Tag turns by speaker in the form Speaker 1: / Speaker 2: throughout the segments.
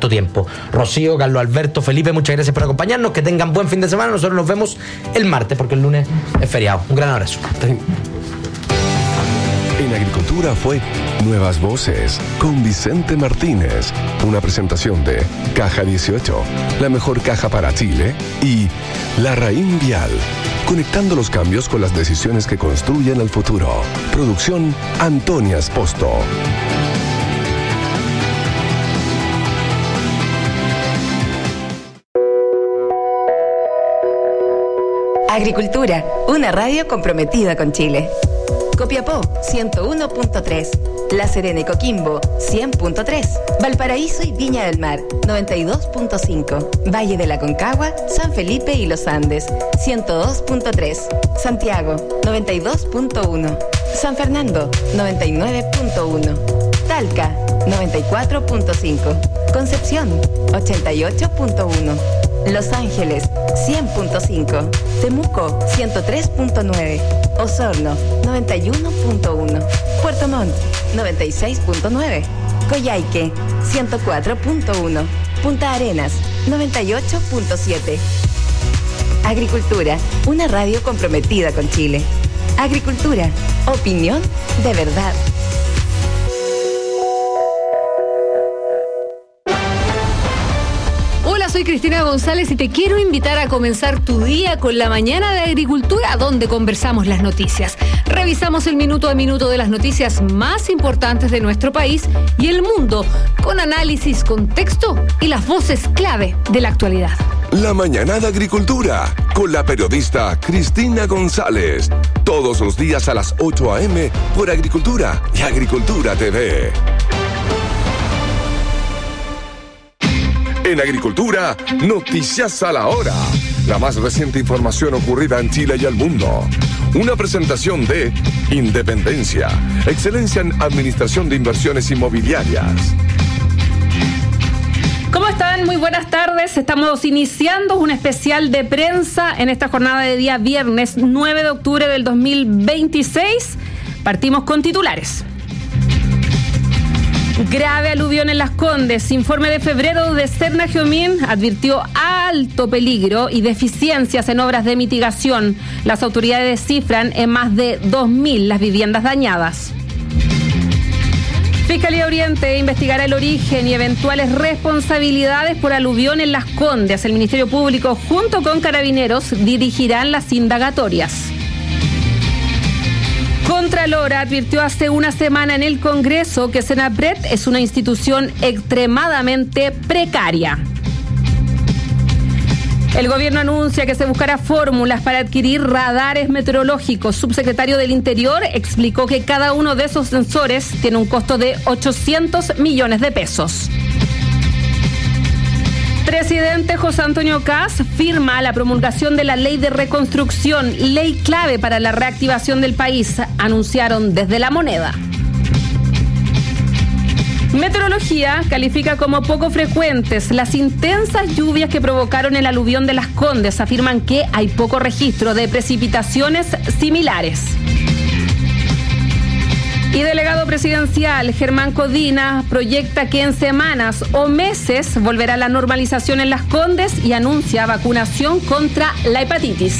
Speaker 1: tanto tiempo. Rocío, Carlos Alberto, Felipe, muchas gracias por acompañarnos. Que tengan buen fin de semana. Nosotros nos vemos el martes porque el lunes es feriado. Un gran abrazo.
Speaker 2: En Agricultura fue Nuevas Voces con Vicente Martínez. Una presentación de Caja 18, la mejor caja para Chile, y Larraín Vial, conectando los cambios con las decisiones que construyen el futuro. Producción Antonia Esposto.
Speaker 3: Agricultura, una radio comprometida con Chile. Copiapó, 101.3. La Serena y Coquimbo, 100.3. Valparaíso y Viña del Mar, 92.5. Valle de la Concagua, San Felipe y Los Andes, 102.3. Santiago, 92.1. San Fernando, 99.1. Talca, 94.5. Concepción, 88.1. Los Ángeles, 100.5. Temuco, 103.9. Osorno, 91.1. Puerto Montt, 96.9. Coyhaique, 104.1. Punta Arenas, 98.7. Agricultura, una radio comprometida con Chile. Agricultura, opinión de verdad.
Speaker 4: Soy Cristina González y te quiero invitar a comenzar tu día con la mañana de Agricultura, donde conversamos las noticias. Revisamos el minuto a minuto de las noticias más importantes de nuestro país y el mundo, con análisis, contexto y las voces clave de la actualidad.
Speaker 2: La mañana de Agricultura, con la periodista Cristina González. Todos los días a las 8 a.m. por Agricultura y Agricultura TV. En Agricultura, noticias a la hora. La más reciente información ocurrida en Chile y el mundo. Una presentación de Independencia, excelencia en administración de inversiones inmobiliarias.
Speaker 5: ¿Cómo están? Muy buenas tardes. Estamos iniciando un especial de prensa en esta jornada de día viernes 9 de octubre del 2026. Partimos con titulares. Grave aluvión en Las Condes. Informe de febrero de Cernagiomín advirtió alto peligro y deficiencias en obras de mitigación. Las autoridades cifran en más de 2.000 las viviendas dañadas. Fiscalía Oriente investigará el origen y eventuales responsabilidades por aluvión en Las Condes. El Ministerio Público, junto con Carabineros, dirigirán las indagatorias. Contralora advirtió hace una semana en el Congreso que Senapred es una institución extremadamente precaria. El gobierno anuncia que se buscará fórmulas para adquirir radares meteorológicos. Subsecretario del Interior explicó que cada uno de esos sensores tiene un costo de 800 millones de pesos. Presidente José Antonio Kast firma la promulgación de la Ley de Reconstrucción, ley clave para la reactivación del país, anunciaron desde La Moneda. Meteorología califica como poco frecuentes las intensas lluvias que provocaron el aluvión de Las Condes. Afirman que hay poco registro de precipitaciones similares. Y delegado presidencial Germán Codina proyecta que en semanas o meses volverá la normalización en Las Condes y anuncia vacunación contra la hepatitis.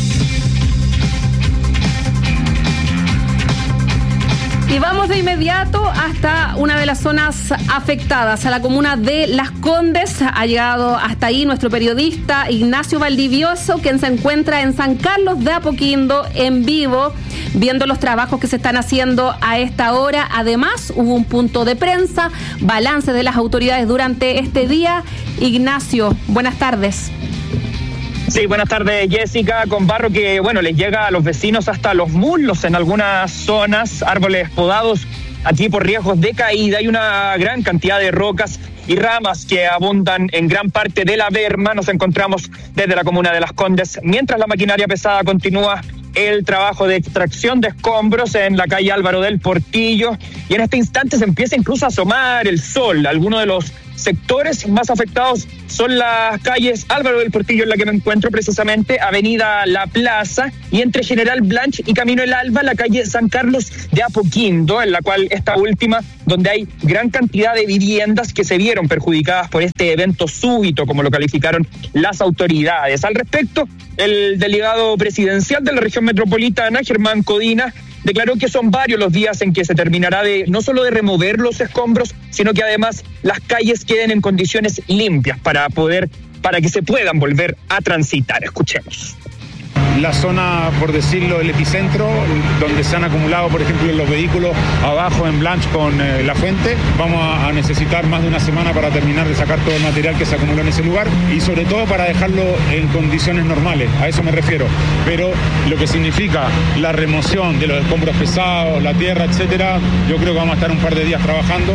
Speaker 5: Y vamos de inmediato hasta una de las zonas afectadas, a la comuna de Las Condes. Ha llegado hasta ahí nuestro periodista Ignacio Valdivioso, quien se encuentra en San Carlos de Apoquindo en vivo, viendo los trabajos que se están haciendo a esta hora. Además, hubo un punto de prensa, balance de las autoridades durante este día. Ignacio, buenas tardes.
Speaker 6: Sí, buenas tardes, Jessica. Con barro que, les llega a los vecinos hasta los muslos en algunas zonas, árboles podados aquí por riesgos de caída. Hay una gran cantidad de rocas y ramas que abundan en gran parte de la berma. Nos encontramos desde la comuna de Las Condes, mientras la maquinaria pesada continúa el trabajo de extracción de escombros en la calle Álvaro del Portillo, y en este instante se empieza incluso a asomar el sol. Algunos de los sectores más afectados son las calles Álvaro del Portillo, en la que me encuentro precisamente, Avenida La Plaza, y entre General Blanch y Camino El Alba, la calle San Carlos de Apoquindo, en la cual esta última, donde hay gran cantidad de viviendas que se vieron perjudicadas por este evento súbito, como lo calificaron las autoridades. Al respecto, el delegado presidencial de la región metropolitana, Germán Codina, declaró que son varios los días en que se terminará no solo de remover los escombros, sino que además las calles queden en condiciones limpias para que se puedan volver a transitar. Escuchemos.
Speaker 7: La zona, por decirlo, el epicentro, donde se han acumulado, por ejemplo, los vehículos abajo en Blanch con La Fuente, vamos a necesitar más de una semana para terminar de sacar todo el material que se acumuló en ese lugar y sobre todo para dejarlo en condiciones normales, a eso me refiero. Pero lo que significa la remoción de los escombros pesados, la tierra, etcétera, yo creo que vamos a estar un par de días trabajando.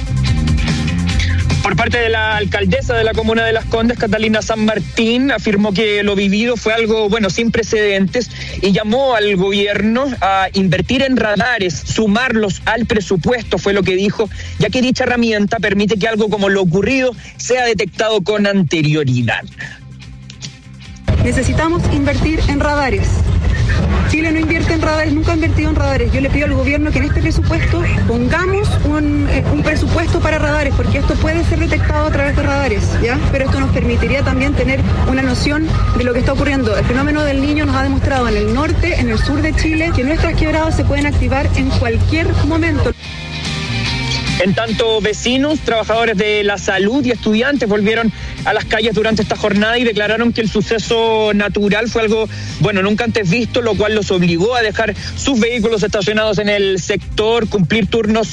Speaker 6: Por parte de la alcaldesa de la comuna de Las Condes, Catalina San Martín, afirmó que lo vivido fue algo, sin precedentes, y llamó al gobierno a invertir en radares, sumarlos al presupuesto, fue lo que dijo, ya que dicha herramienta permite que algo como lo ocurrido sea detectado con anterioridad.
Speaker 8: Necesitamos invertir en radares. Chile no invierte en radares, nunca ha invertido en radares. Yo le pido al gobierno que en este presupuesto pongamos un presupuesto para radares, porque esto puede ser detectado a través de radares, ¿ya? Pero esto nos permitiría también tener una noción de lo que está ocurriendo. El fenómeno del Niño nos ha demostrado en el norte, en el sur de Chile, que nuestras quebradas se pueden activar en cualquier momento.
Speaker 6: En tanto, vecinos, trabajadores de la salud y estudiantes volvieron a las calles durante esta jornada y declararon que el suceso natural fue algo, nunca antes visto, lo cual los obligó a dejar sus vehículos estacionados en el sector, cumplir turnos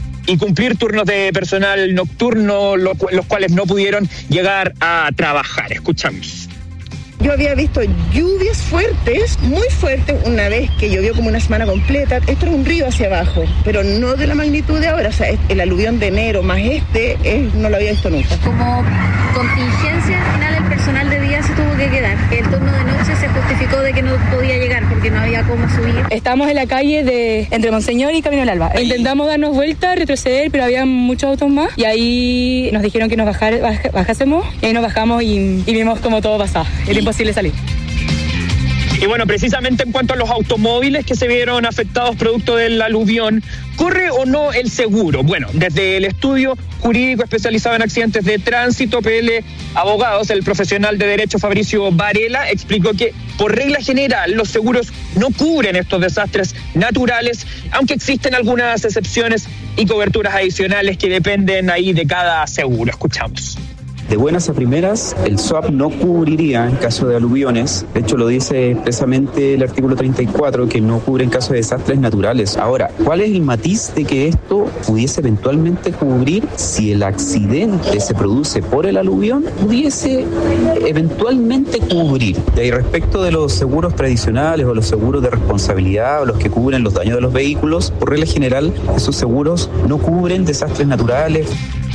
Speaker 6: de personal nocturno, los cuales no pudieron llegar a trabajar. Escuchamos.
Speaker 9: Yo había visto lluvias fuertes, muy fuertes, una vez que llovió como una semana completa. Esto era un río hacia abajo, pero no de la magnitud de ahora. O sea, el aluvión de enero más no lo había visto nunca.
Speaker 10: Como contingencia, al final el personal de día se tuvo que quedar. El turno de noche se justificó de que no podía llegar porque no había cómo subir.
Speaker 11: Estamos en la calle entre Monseñor y Camino El Alba. Intentamos darnos vuelta, retroceder, pero había muchos autos más. Y ahí nos dijeron que nos bajásemos. Y ahí nos bajamos y vimos cómo todo pasaba. Era imposible salir.
Speaker 6: Y precisamente en cuanto a los automóviles que se vieron afectados producto del aluvión, ¿corre o no el seguro? Desde el estudio jurídico especializado en accidentes de tránsito, PL Abogados, el profesional de derecho Fabricio Varela explicó que por regla general los seguros no cubren estos desastres naturales, aunque existen algunas excepciones y coberturas adicionales que dependen ahí de cada seguro. Escuchamos.
Speaker 12: De buenas a primeras, el SOAP no cubriría en caso de aluviones. De hecho, lo dice expresamente el artículo 34, que no cubre en caso de desastres naturales. Ahora, ¿cuál es el matiz de que esto pudiese eventualmente cubrir si el accidente se produce por el aluvión? Pudiese eventualmente cubrir. Y ahí, respecto de los seguros tradicionales o los seguros de responsabilidad o los que cubren los daños de los vehículos, por regla general, esos seguros no cubren desastres naturales.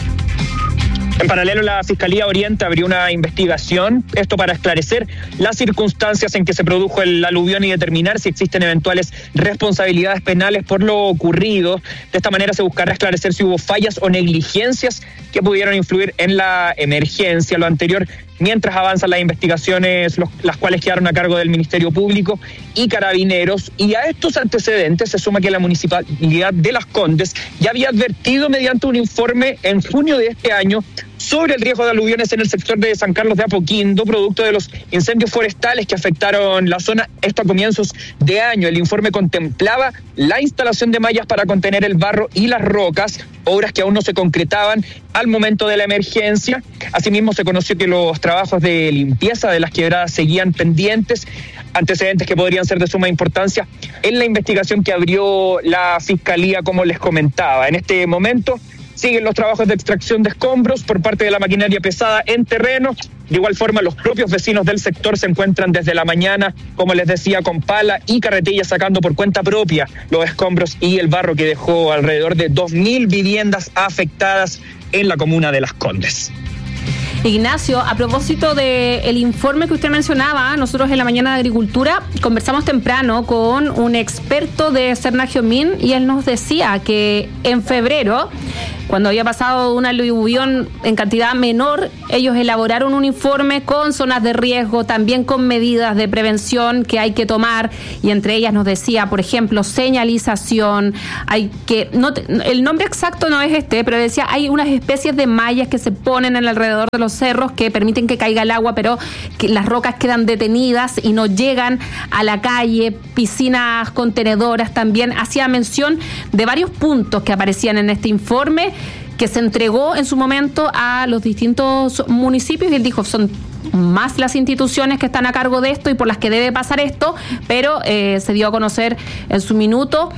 Speaker 6: En paralelo, la Fiscalía Oriente abrió una investigación, esto para esclarecer las circunstancias en que se produjo el aluvión y determinar si existen eventuales responsabilidades penales por lo ocurrido. De esta manera se buscará esclarecer si hubo fallas o negligencias que pudieron influir en la emergencia. Lo anterior, mientras avanzan las investigaciones, las cuales quedaron a cargo del Ministerio Público y Carabineros. Y a estos antecedentes se suma que la Municipalidad de Las Condes ya había advertido mediante un informe en junio de este año sobre el riesgo de aluviones en el sector de San Carlos de Apoquindo, producto de los incendios forestales que afectaron la zona, esto a comienzos de año. El informe contemplaba la instalación de mallas para contener el barro y las rocas, obras que aún no se concretaban al momento de la emergencia. Asimismo, se conoció que los trabajos de limpieza de las quebradas seguían pendientes, antecedentes que podrían ser de suma importancia en la investigación que abrió la Fiscalía, como les comentaba. En este momento siguen los trabajos de extracción de escombros por parte de la maquinaria pesada en terreno. De igual forma, los propios vecinos del sector se encuentran desde la mañana, como les decía, con pala y carretilla sacando por cuenta propia los escombros y el barro que dejó alrededor de 2.000 viviendas afectadas en la comuna de Las Condes.
Speaker 5: Ignacio, a propósito del informe que usted mencionaba, nosotros en la mañana de Agricultura conversamos temprano con un experto de Cernagiomín y él nos decía que en febrero Cuando había pasado una aluvión en cantidad menor, ellos elaboraron un informe con zonas de riesgo, también con medidas de prevención que hay que tomar, y entre ellas nos decía, por ejemplo, señalización, el nombre exacto no es pero decía, hay unas especies de mallas que se ponen en alrededor de los cerros que permiten que caiga el agua, pero que las rocas quedan detenidas y no llegan a la calle, piscinas contenedoras también. Hacía mención de varios puntos que aparecían en este informe que se entregó en su momento a los distintos municipios, y él dijo, son más las instituciones que están a cargo de esto y por las que debe pasar esto, pero se dio a conocer en su minuto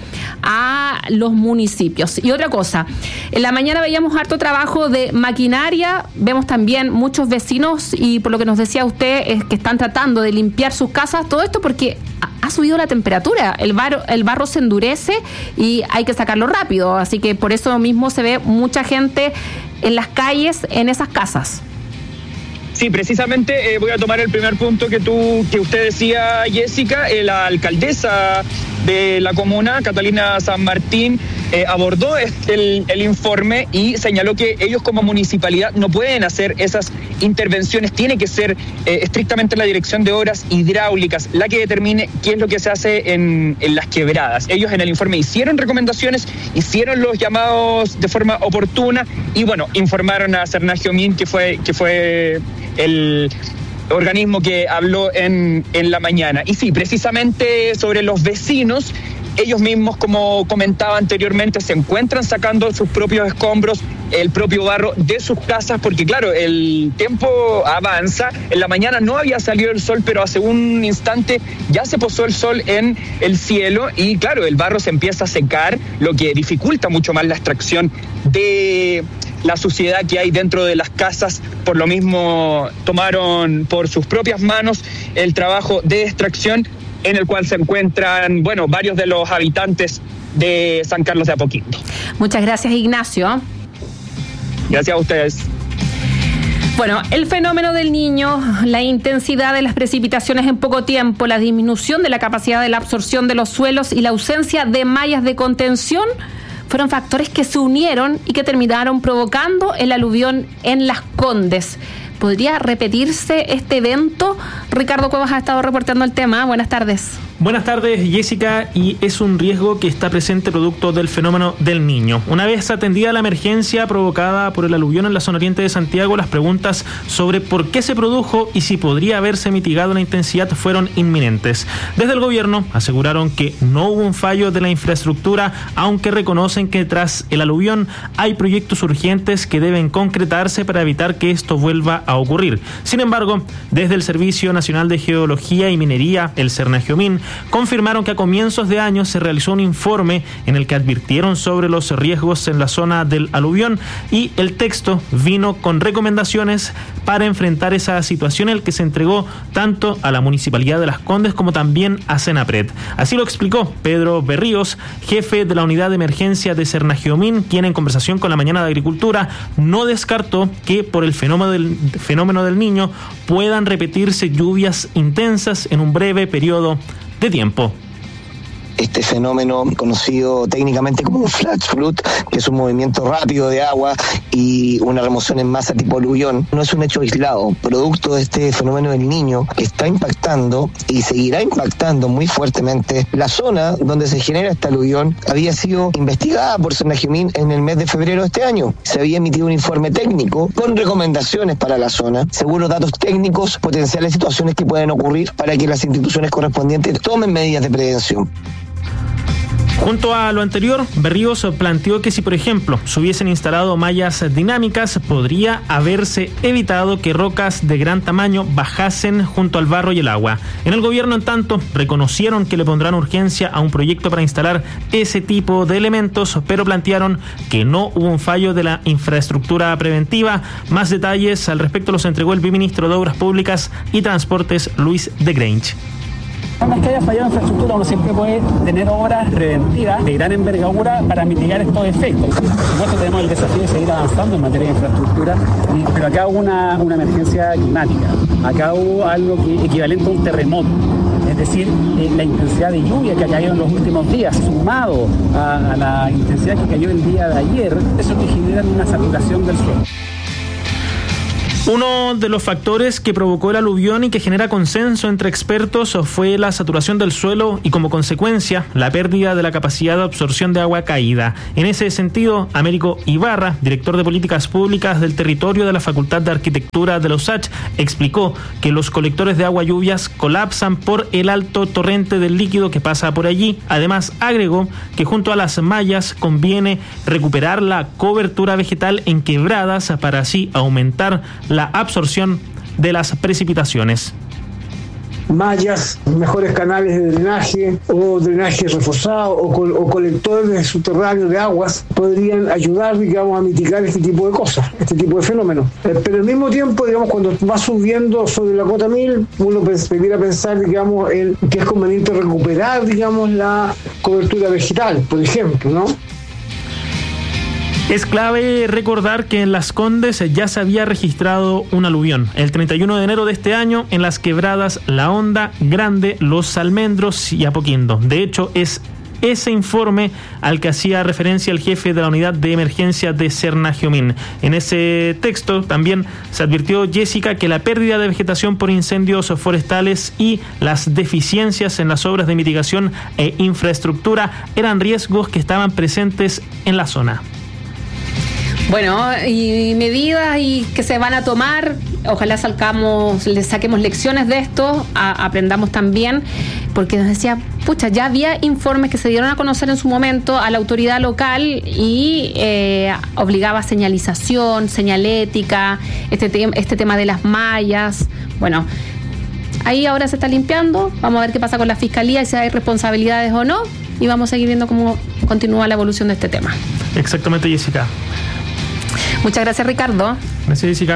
Speaker 5: a los municipios. Y otra cosa, en la mañana veíamos harto trabajo de maquinaria, vemos también muchos vecinos, y por lo que nos decía usted, es que están tratando de limpiar sus casas, todo esto porque ha subido la temperatura, el barro se endurece y hay que sacarlo rápido, así que por eso mismo se ve mucha gente en las calles, en esas casas.
Speaker 6: Sí, precisamente voy a tomar el primer punto que usted decía, Jessica. La alcaldesa de la comuna, Catalina San Martín, abordó el informe y señaló que ellos como municipalidad no pueden hacer esas intervenciones, tiene que ser estrictamente la Dirección de Obras Hidráulicas la que determine qué es lo que se hace en las quebradas. Ellos en el informe hicieron recomendaciones, hicieron los llamados de forma oportuna y bueno, informaron a Cernagiomín, que fue el organismo que habló en la mañana. Y sí, precisamente sobre los vecinos, ellos mismos, como comentaba anteriormente, se encuentran sacando sus propios escombros, el propio barro de sus casas, porque claro, el tiempo avanza. En la mañana no había salido el sol, pero hace un instante ya se posó el sol en el cielo y claro, el barro se empieza a secar, lo que dificulta mucho más la extracción de la suciedad que hay dentro de las casas. Por lo mismo tomaron por sus propias manos el trabajo de extracción, en el cual se encuentran, bueno, varios de los habitantes de San Carlos de Apoquindo.
Speaker 5: Muchas gracias, Ignacio.
Speaker 6: Gracias a ustedes.
Speaker 5: Bueno, el fenómeno del Niño, la intensidad de las precipitaciones en poco tiempo, la disminución de la capacidad de la absorción de los suelos y la ausencia de mallas de contención fueron factores que se unieron y que terminaron provocando el aluvión en Las Condes. ¿Podría repetirse este evento? Ricardo Cuevas ha estado reportando el tema. Buenas tardes.
Speaker 13: Buenas tardes, Jessica, y es un riesgo que está presente producto del fenómeno del Niño. Una vez atendida la emergencia provocada por el aluvión en la zona oriente de Santiago, las preguntas sobre por qué se produjo y si podría haberse mitigado la intensidad fueron inminentes. Desde el gobierno aseguraron que no hubo un fallo de la infraestructura, aunque reconocen que tras el aluvión hay proyectos urgentes que deben concretarse para evitar que esto vuelva a ocurrir. Sin embargo, desde el Servicio Nacional de Geología y Minería, el Cernagiomín, confirmaron que a comienzos de año se realizó un informe en el que advirtieron sobre los riesgos en la zona del aluvión y el texto vino con recomendaciones para enfrentar esa situación, el que se entregó tanto a la Municipalidad de Las Condes como también a Senapred. Así lo explicó Pedro Berríos, jefe de la Unidad de Emergencia de Cernagiomín, quien en conversación con La Mañana de Agricultura no descartó que por el fenómeno del Niño puedan repetirse lluvias intensas en un breve periodo de tiempo.
Speaker 14: Este fenómeno conocido técnicamente como un flash flood, que es un movimiento rápido de agua y una remoción en masa tipo aluvión, no es un hecho aislado, producto de este fenómeno del Niño que está impactando y seguirá impactando muy fuertemente la zona donde se genera esta aluvión. Había sido investigada por Cernagiomín en el mes de febrero de este año. Se había emitido un informe técnico con recomendaciones para la zona, según los datos técnicos, potenciales situaciones que pueden ocurrir para que las instituciones correspondientes tomen medidas de prevención.
Speaker 13: Junto a lo anterior, Berríos planteó que si, por ejemplo, se hubiesen instalado mallas dinámicas, podría haberse evitado que rocas de gran tamaño bajasen junto al barro y el agua. En el gobierno, en tanto, reconocieron que le pondrán urgencia a un proyecto para instalar ese tipo de elementos, pero plantearon que no hubo un fallo de la infraestructura preventiva. Más detalles al respecto los entregó el viceministro de Obras Públicas y Transportes, Luis de Grange.
Speaker 15: No es que haya fallado en infraestructura, uno siempre puede tener obras preventivas de gran envergadura para mitigar estos efectos. Por supuesto, tenemos el desafío de seguir avanzando en materia de infraestructura, pero acá hubo una emergencia climática. Acá hubo algo equivalente a un terremoto. Es decir, la intensidad de lluvia que ha caído en los últimos días, sumado a la intensidad que cayó el día de ayer, eso que genera una saturación del suelo.
Speaker 13: Uno de los factores que provocó el aluvión y que genera consenso entre expertos fue la saturación del suelo y, como consecuencia, la pérdida de la capacidad de absorción de agua caída. En ese sentido, Américo Ibarra, director de Políticas Públicas del Territorio de la Facultad de Arquitectura de la USACH, explicó que los colectores de agua lluvias colapsan por el alto torrente del líquido que pasa por allí. Además, agregó que junto a las mallas conviene recuperar la cobertura vegetal en quebradas para así aumentar la absorción de las precipitaciones.
Speaker 16: Mallas, mejores canales de drenaje o drenaje reforzado o colectores subterráneos de aguas podrían ayudar, digamos, a mitigar este tipo de cosas, este tipo de fenómenos. Pero al mismo tiempo, digamos, cuando va subiendo sobre la cota 1000, uno debiera pensar, digamos, en que es conveniente recuperar, digamos, la cobertura vegetal, por ejemplo, ¿no?
Speaker 13: Es clave recordar que en Las Condes ya se había registrado un aluvión el 31 de enero de este año en las quebradas La Honda, Grande, Los Almendros y Apoquindo. De hecho, es ese informe al que hacía referencia el jefe de la unidad de emergencia de Cernagiomín. En ese texto también se advirtió, Jessica, que la pérdida de vegetación por incendios forestales y las deficiencias en las obras de mitigación e infraestructura eran riesgos que estaban presentes en la zona.
Speaker 5: Bueno, y medidas y que se van a tomar, ojalá le saquemos lecciones de esto, aprendamos también, porque nos decía, pucha, ya había informes que se dieron a conocer en su momento a la autoridad local y obligaba a señalización, señalética, este tema de las mallas. Bueno, ahí ahora se está limpiando, vamos a ver qué pasa con la fiscalía y si hay responsabilidades o no, y vamos a seguir viendo cómo continúa la evolución de este tema.
Speaker 13: Exactamente, Jessica.
Speaker 5: Muchas gracias, Ricardo.
Speaker 13: Gracias, Jessica.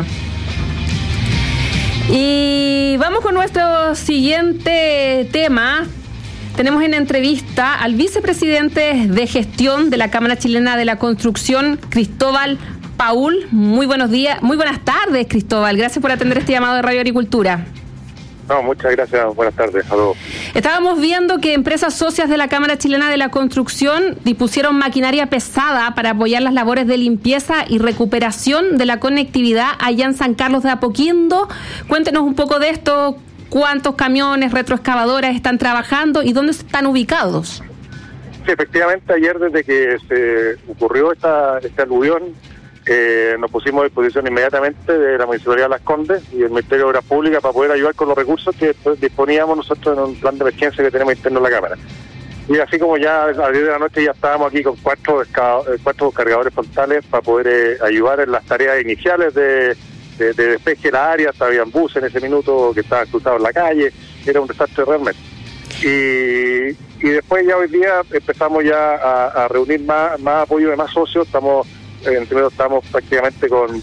Speaker 5: Y vamos con nuestro siguiente tema. Tenemos en entrevista al vicepresidente de gestión de la Cámara Chilena de la Construcción, Cristóbal Paul. Muy buenos días, muy buenas tardes, Cristóbal. Gracias por atender este llamado de Radio Agricultura.
Speaker 17: No, muchas gracias. Buenas tardes. Saludos.
Speaker 5: Estábamos viendo que empresas socias de la Cámara Chilena de la Construcción dispusieron maquinaria pesada para apoyar las labores de limpieza y recuperación de la conectividad allá en San Carlos de Apoquindo. Cuéntenos un poco de esto. ¿Cuántos camiones, retroexcavadoras están trabajando y dónde están ubicados?
Speaker 17: Sí, efectivamente, ayer desde que se ocurrió este aluvión, nos pusimos a disposición inmediatamente de la Municipalidad de Las Condes y el Ministerio de Obras Públicas para poder ayudar con los recursos que disponíamos nosotros en un plan de emergencia que tenemos interno en la Cámara. Y así como ya a las 10 de la noche ya estábamos aquí con cuatro cargadores frontales para poder ayudar en las tareas iniciales de despeje de la área. Habían buses en ese minuto que estaban cruzados en la calle, era un desastre realmente. Y después ya hoy día empezamos ya a reunir más apoyo de más socios. Estamos prácticamente con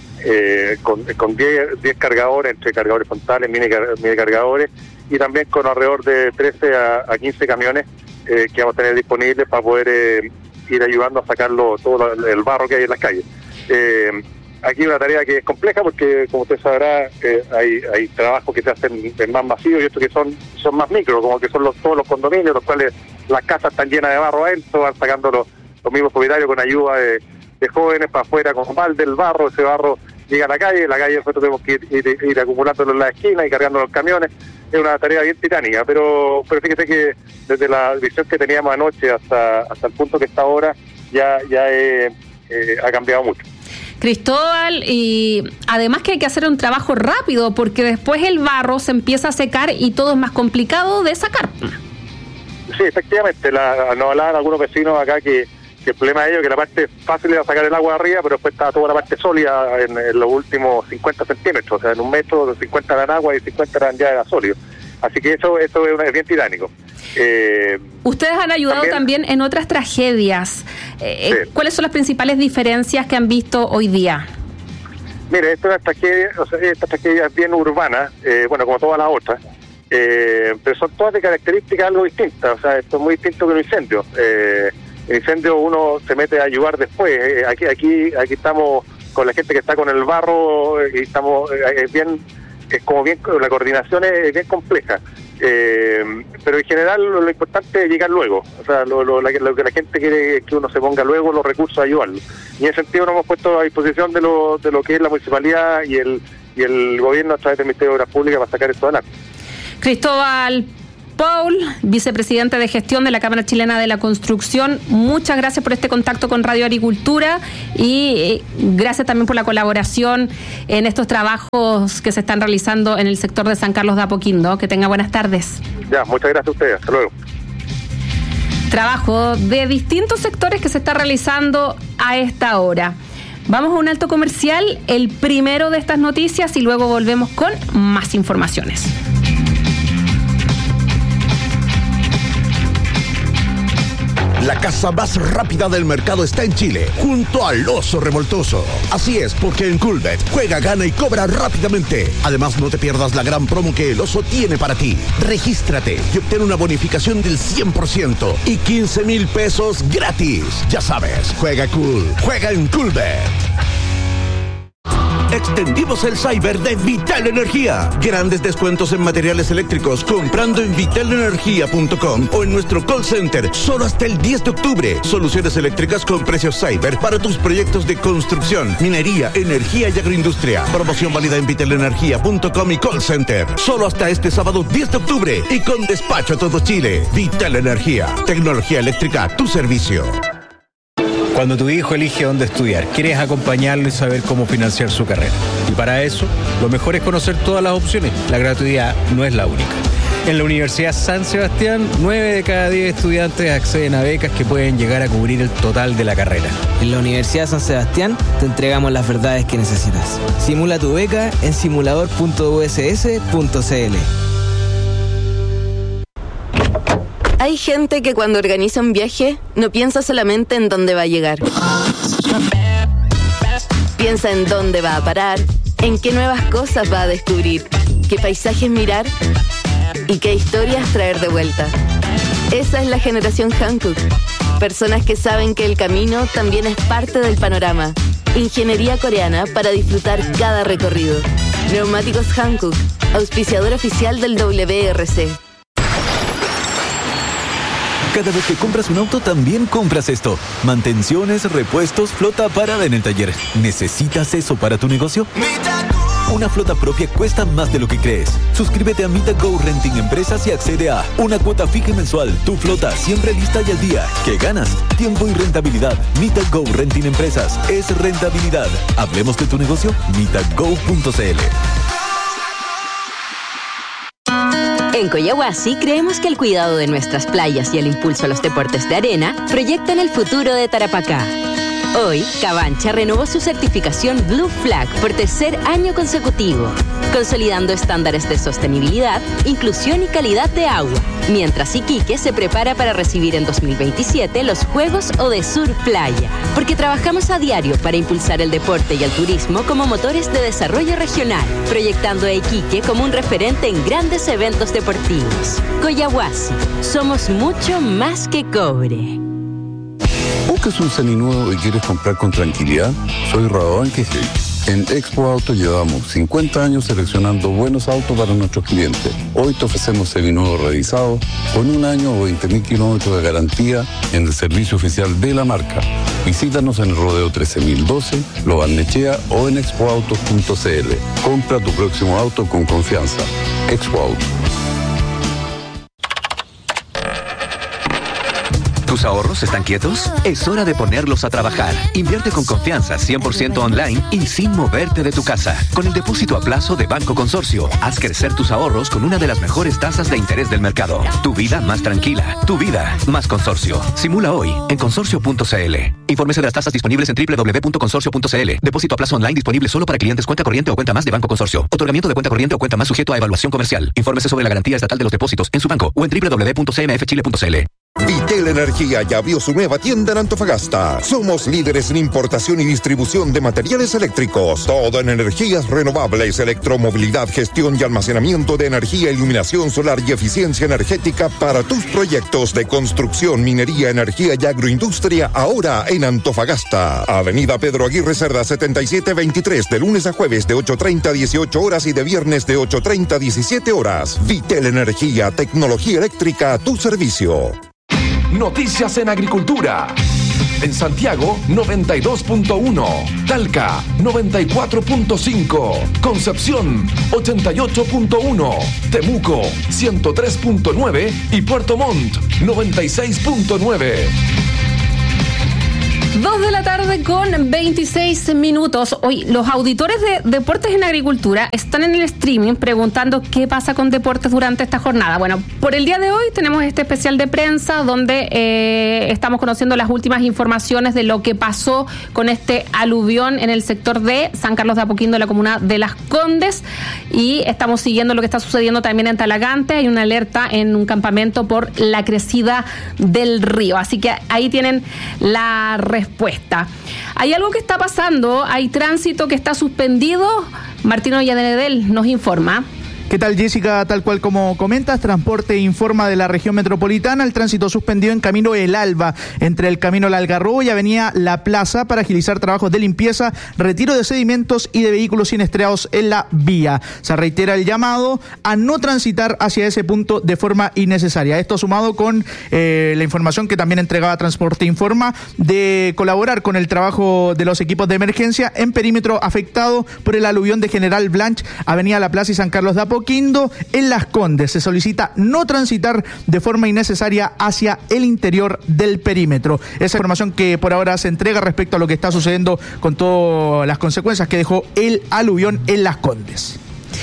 Speaker 17: 10 cargadores, entre cargadores frontales, mini cargadores, y también con alrededor de 13 a 15 camiones que vamos a tener disponibles para poder ir ayudando a sacarlo todo el barro que hay en las calles. Aquí una tarea que es compleja porque, como usted sabrá, hay trabajos que se hacen más masivos y otros que son más micro, como que son todos los condominios, los cuales las casas están llenas de barro adentro, van sacando los mismos propietarios con ayuda de jóvenes para afuera con balde del barro. Ese barro llega a la calle nosotros tenemos que ir acumulándolo en la esquina y cargando los camiones. Es una tarea bien titánica, pero fíjese que desde la visión que teníamos anoche hasta el punto que está ahora ya ha cambiado mucho.
Speaker 5: Cristóbal, y además que hay que hacer un trabajo rápido porque después el barro se empieza a secar y todo es más complicado de sacar.
Speaker 17: Sí, efectivamente, nos hablaban algunos vecinos acá que el problema de ellos es que la parte fácil era sacar el agua de arriba, pero después estaba toda la parte sólida en los últimos 50 centímetros, o sea, en 1 metro, 50 eran agua y 50 eran ya sólido. Así que eso es bien tiránico.
Speaker 5: Ustedes han ayudado también en otras tragedias. Sí. ¿Cuáles son las principales diferencias que han visto hoy día?
Speaker 17: Mire, esta tragedia es bien urbana, bueno, como todas las otras, pero son todas de características algo distintas. O sea, esto es muy distinto que un incendio. El incendio uno se mete a ayudar después. Aquí estamos con la gente que está con el barro y estamos la coordinación es bien compleja. Pero en general lo importante es llegar luego. O sea, lo que la gente quiere es que uno se ponga luego los recursos a ayudarlo. Y en ese sentido nos hemos puesto a disposición de lo que es la municipalidad y el gobierno a través del Ministerio de Obras Públicas para sacar esto adelante.
Speaker 5: Cristóbal Paul, vicepresidente de gestión de la Cámara Chilena de la Construcción, muchas gracias por este contacto con Radio Agricultura y gracias también por la colaboración en estos trabajos que se están realizando en el sector de San Carlos de Apoquindo. Que tenga buenas tardes.
Speaker 17: Ya, muchas gracias a ustedes. Hasta luego.
Speaker 5: Trabajo de distintos sectores que se está realizando a esta hora. Vamos a un alto comercial, el primero de estas noticias, y luego volvemos con más informaciones.
Speaker 18: La casa más rápida del mercado está en Chile, junto al Oso Revoltoso. Así es, porque en Coolbet juega, gana y cobra rápidamente. Además, no te pierdas la gran promo que el Oso tiene para ti. Regístrate y obtén una bonificación del 100% y 15,000 pesos gratis. Ya sabes, juega cool, juega en Coolbet. Extendimos el cyber de Vital Energía. Grandes descuentos en materiales eléctricos comprando en vitalenergia.com o en nuestro call center solo hasta el 10 de octubre. Soluciones eléctricas con precios cyber para tus proyectos de construcción, minería, energía y agroindustria. Promoción válida en vitalenergia.com y call center. Solo hasta este sábado 10 de octubre y con despacho a todo Chile. Vital Energía. Tecnología eléctrica a tu servicio.
Speaker 19: Cuando tu hijo elige dónde estudiar, quieres acompañarlo y saber cómo financiar su carrera. Y para eso, lo mejor es conocer todas las opciones. La gratuidad no es la única. En la Universidad San Sebastián, 9 de cada 10 estudiantes acceden a becas que pueden llegar a cubrir el total de la carrera.
Speaker 20: En la Universidad San Sebastián te entregamos las verdades que necesitas. Simula tu beca en simulador.uss.cl.
Speaker 3: Hay gente que cuando organiza un viaje no piensa solamente en dónde va a llegar. Piensa en dónde va a parar, en qué nuevas cosas va a descubrir, qué paisajes mirar y qué historias traer de vuelta. Esa es la generación Hankook. Personas que saben que el camino también es parte del panorama. Ingeniería coreana para disfrutar cada recorrido. Neumáticos Hankook, auspiciador oficial del WRC.
Speaker 21: Cada vez que compras un auto, también compras esto. Mantenciones, repuestos, flota parada en el taller. ¿Necesitas eso para tu negocio? Una flota propia cuesta más de lo que crees. Suscríbete a Mita Go Renting Empresas y accede a una cuota fija mensual. Tu flota siempre lista y al día. ¿Qué ganas? Tiempo y rentabilidad. Mita Go Renting Empresas es rentabilidad. Hablemos de tu negocio. mitago.cl.
Speaker 22: En Coyahuasi creemos que el cuidado de nuestras playas y el impulso a los deportes de arena proyectan el futuro de Tarapacá. Hoy, Cabancha renovó su certificación Blue Flag por tercer año consecutivo, consolidando estándares de sostenibilidad, inclusión y calidad de agua, mientras Iquique se prepara para recibir en 2027 los Juegos Odesur Playa, porque trabajamos a diario para impulsar el deporte y el turismo como motores de desarrollo regional, proyectando a Iquique como un referente en grandes eventos deportivos. Coyahuasi, somos mucho más que cobre.
Speaker 23: ¿Buscas un seminuevo y quieres comprar con tranquilidad? Soy Radovan Quejel. En Expo Auto llevamos 50 años seleccionando buenos autos para nuestros clientes. Hoy te ofrecemos seminuevos revisados con 1 año o 20,000 kilómetros de garantía en el servicio oficial de la marca. Visítanos en el Rodeo 13.012, Lo Barnechea o en expoautos.cl. Compra tu próximo auto con confianza. Expo Auto.
Speaker 24: ¿Tus ahorros están quietos? Es hora de ponerlos a trabajar. Invierte con confianza 100% online y sin moverte de tu casa. Con el depósito a plazo de Banco Consorcio, haz crecer tus ahorros con una de las mejores tasas de interés del mercado. Tu vida más tranquila. Tu vida más Consorcio. Simula hoy en consorcio.cl. Infórmese de las tasas disponibles en www.consorcio.cl. Depósito a plazo online disponible solo para clientes cuenta corriente o cuenta más de Banco Consorcio. Otorgamiento de cuenta corriente o cuenta más sujeto a evaluación comercial. Infórmese sobre la garantía estatal de los depósitos en su banco o en www.cmfchile.cl.
Speaker 1: Vitel Energía ya abrió su nueva tienda en Antofagasta. Somos líderes en importación y distribución de materiales eléctricos. Todo en energías renovables, electromovilidad, gestión y almacenamiento de energía, iluminación solar y eficiencia energética para tus proyectos de construcción, minería, energía y agroindustria, ahora en Antofagasta. Avenida Pedro Aguirre Cerda 7723, de lunes a jueves de 8:30 a 18 horas y de viernes de 8:30 a 17 horas. Vitel Energía, tecnología eléctrica a tu servicio.
Speaker 2: Noticias en Agricultura. En Santiago, 92.1. Talca, 94.5. Concepción, 88.1. Temuco, 103.9. Y Puerto Montt, 96.9.
Speaker 5: 2 de la tarde con 26 minutos. Hoy los auditores de Deportes en Agricultura están en el streaming preguntando qué pasa con deportes durante esta jornada. Bueno, por el día de hoy tenemos este especial de prensa donde estamos conociendo las últimas informaciones de lo que pasó con este aluvión en el sector de San Carlos de Apoquindo, la comuna de Las Condes, y estamos siguiendo lo que está sucediendo también en Talagante. Hay una alerta en un campamento por la crecida del río, así que ahí tienen la respuesta. Hay algo que está pasando, hay tránsito que está suspendido. Martín Ollanedel nos informa.
Speaker 4: ¿Qué tal, Jessica? Tal cual como comentas, Transporte informa de la región metropolitana el tránsito suspendido en Camino El Alba, entre el Camino El Algarrobo y Avenida La Plaza, para agilizar trabajos de limpieza, retiro de sedimentos y de vehículos siniestrados en la vía. Se reitera el llamado a no transitar hacia ese punto de forma innecesaria. Esto sumado con la información que también entregaba Transporte Informa de colaborar con el trabajo de los equipos de emergencia en perímetro afectado por el aluvión de General Blanch, Avenida La Plaza y San Carlos de Apoquindo. En Las Condes se solicita no transitar de forma innecesaria hacia el interior del perímetro. Esa información que por ahora se entrega respecto a lo que está sucediendo con todas las consecuencias que dejó el aluvión en Las Condes.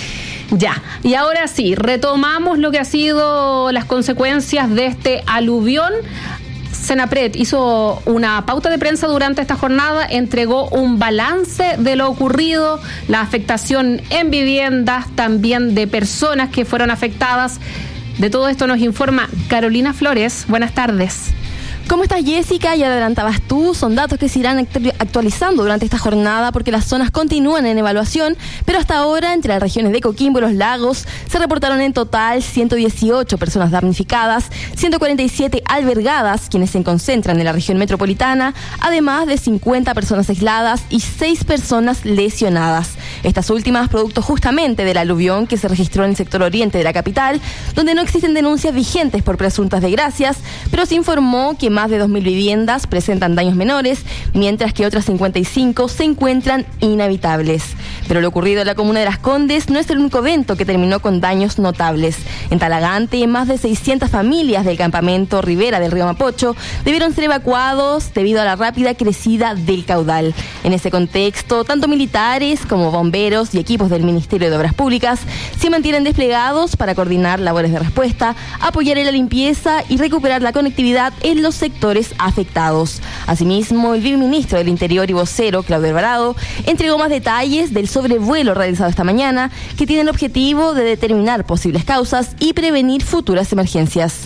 Speaker 5: Ya, y ahora sí, retomamos lo que ha sido las consecuencias de este aluvión. Senapred hizo una pauta de prensa durante esta jornada, entregó un balance de lo ocurrido, la afectación en viviendas, también de personas que fueron afectadas. De todo esto nos informa Carolina Flores. Buenas tardes.
Speaker 7: ¿Cómo estás, Jessica? Ya adelantabas tú, son datos que se irán actualizando durante esta jornada porque las zonas continúan en evaluación, pero hasta ahora entre las regiones de Coquimbo y Los Lagos se reportaron en total 118 personas damnificadas, 147 albergadas, quienes se concentran en la región metropolitana, además de 50 personas aisladas y 6 personas lesionadas. Estas últimas producto justamente del aluvión que se registró en el sector oriente de la capital, donde no existen denuncias vigentes por presuntas desgracias, pero se informó que más de 2.000 viviendas presentan daños menores, mientras que otras 55 se encuentran inhabitables. Pero lo ocurrido en la comuna de Las Condes no es el único evento que terminó con daños notables. En Talagante, más de 600 familias del campamento Ribera del río Mapocho debieron ser evacuados debido a la rápida crecida del caudal. En ese contexto, tanto militares como bomberos y equipos del Ministerio de Obras Públicas se mantienen desplegados para coordinar labores de respuesta, apoyar en la limpieza y recuperar la conectividad en los sectores afectados. Asimismo, el viceministro del Interior y vocero, Claudio Alvarado, entregó más detalles del sobrevuelo realizado esta mañana, que tiene el objetivo de determinar posibles causas y prevenir futuras emergencias.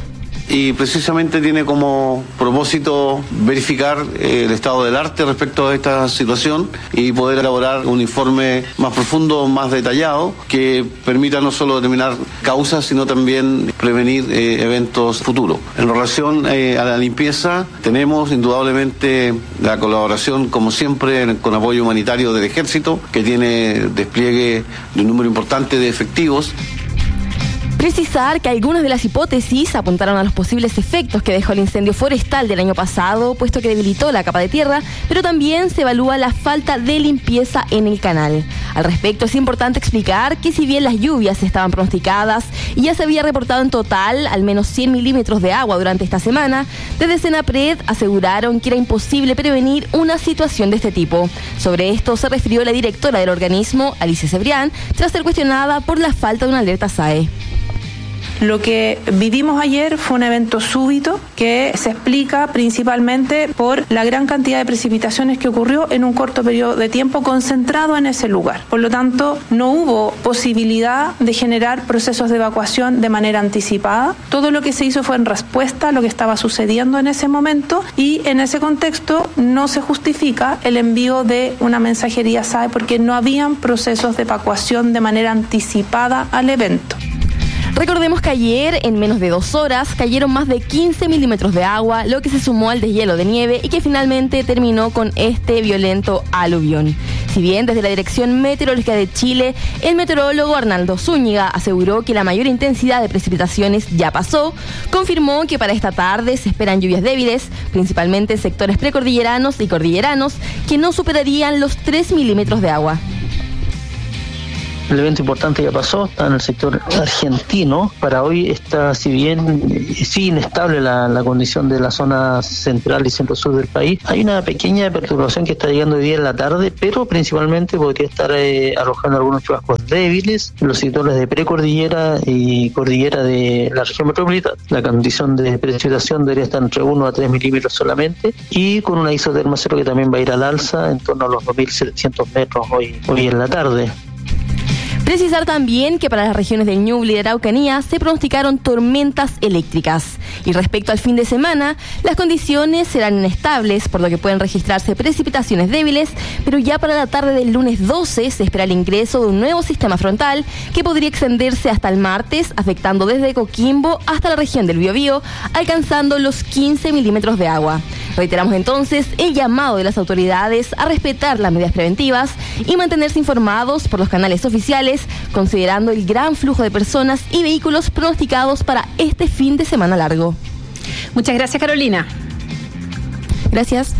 Speaker 25: Y precisamente tiene como propósito verificar el estado del arte respecto a esta situación y poder elaborar un informe más profundo, más detallado, que permita no solo determinar causas, sino también prevenir eventos futuros. En relación a la limpieza, tenemos indudablemente la colaboración, como siempre, con apoyo humanitario del Ejército, que tiene despliegue de un número importante de efectivos.
Speaker 7: Precisar que algunas de las hipótesis apuntaron a los posibles efectos que dejó el incendio forestal del año pasado, puesto que debilitó la capa de tierra, pero también se evalúa la falta de limpieza en el canal. Al respecto, es importante explicar que si bien las lluvias estaban pronosticadas y ya se había reportado en total al menos 100 milímetros de agua durante esta semana, desde Senapred aseguraron que era imposible prevenir una situación de este tipo. Sobre esto se refirió la directora del organismo, Alicia Cebrián, tras ser cuestionada por la falta de una alerta SAE.
Speaker 8: Lo que vivimos ayer fue un evento súbito que se explica principalmente por la gran cantidad de precipitaciones que ocurrió en un corto periodo de tiempo concentrado en ese lugar. Por lo tanto, no hubo posibilidad de generar procesos de evacuación de manera anticipada. Todo lo que se hizo fue en respuesta a lo que estaba sucediendo en ese momento, y en ese contexto no se justifica el envío de una mensajería SAE porque no habían procesos de evacuación de manera anticipada al evento.
Speaker 7: Recordemos que ayer, en menos de 2 horas, cayeron más de 15 milímetros de agua, lo que se sumó al deshielo de nieve y que finalmente terminó con este violento aluvión. Si bien desde la Dirección Meteorológica de Chile, el meteorólogo Arnaldo Zúñiga aseguró que la mayor intensidad de precipitaciones ya pasó, confirmó que para esta tarde se esperan lluvias débiles, principalmente en sectores precordilleranos y cordilleranos, que no superarían los 3 milímetros de agua.
Speaker 9: El evento importante ya pasó, está en el sector argentino. Para hoy está, si bien sí inestable la condición de la zona central y centro-sur del país, hay una pequeña perturbación que está llegando hoy día en la tarde, pero principalmente podría estar arrojando algunos chubascos débiles en los sectores de precordillera y cordillera de la región metropolitana. La condición de precipitación debería estar entre 1 a 3 milímetros solamente, y con una isoterma cero que también va a ir al alza en torno a los 2.700 metros hoy en la tarde.
Speaker 7: Precisar también que para las regiones del Ñuble y de Araucanía se pronosticaron tormentas eléctricas. Y respecto al fin de semana, las condiciones serán inestables, por lo que pueden registrarse precipitaciones débiles, pero ya para la tarde del lunes 12 se espera el ingreso de un nuevo sistema frontal que podría extenderse hasta el martes, afectando desde Coquimbo hasta la región del Biobío, alcanzando los 15 milímetros de agua. Reiteramos entonces el llamado de las autoridades a respetar las medidas preventivas y mantenerse informados por los canales oficiales, considerando el gran flujo de personas y vehículos pronosticados para este fin de semana largo.
Speaker 5: Muchas gracias, Carolina.
Speaker 7: Gracias.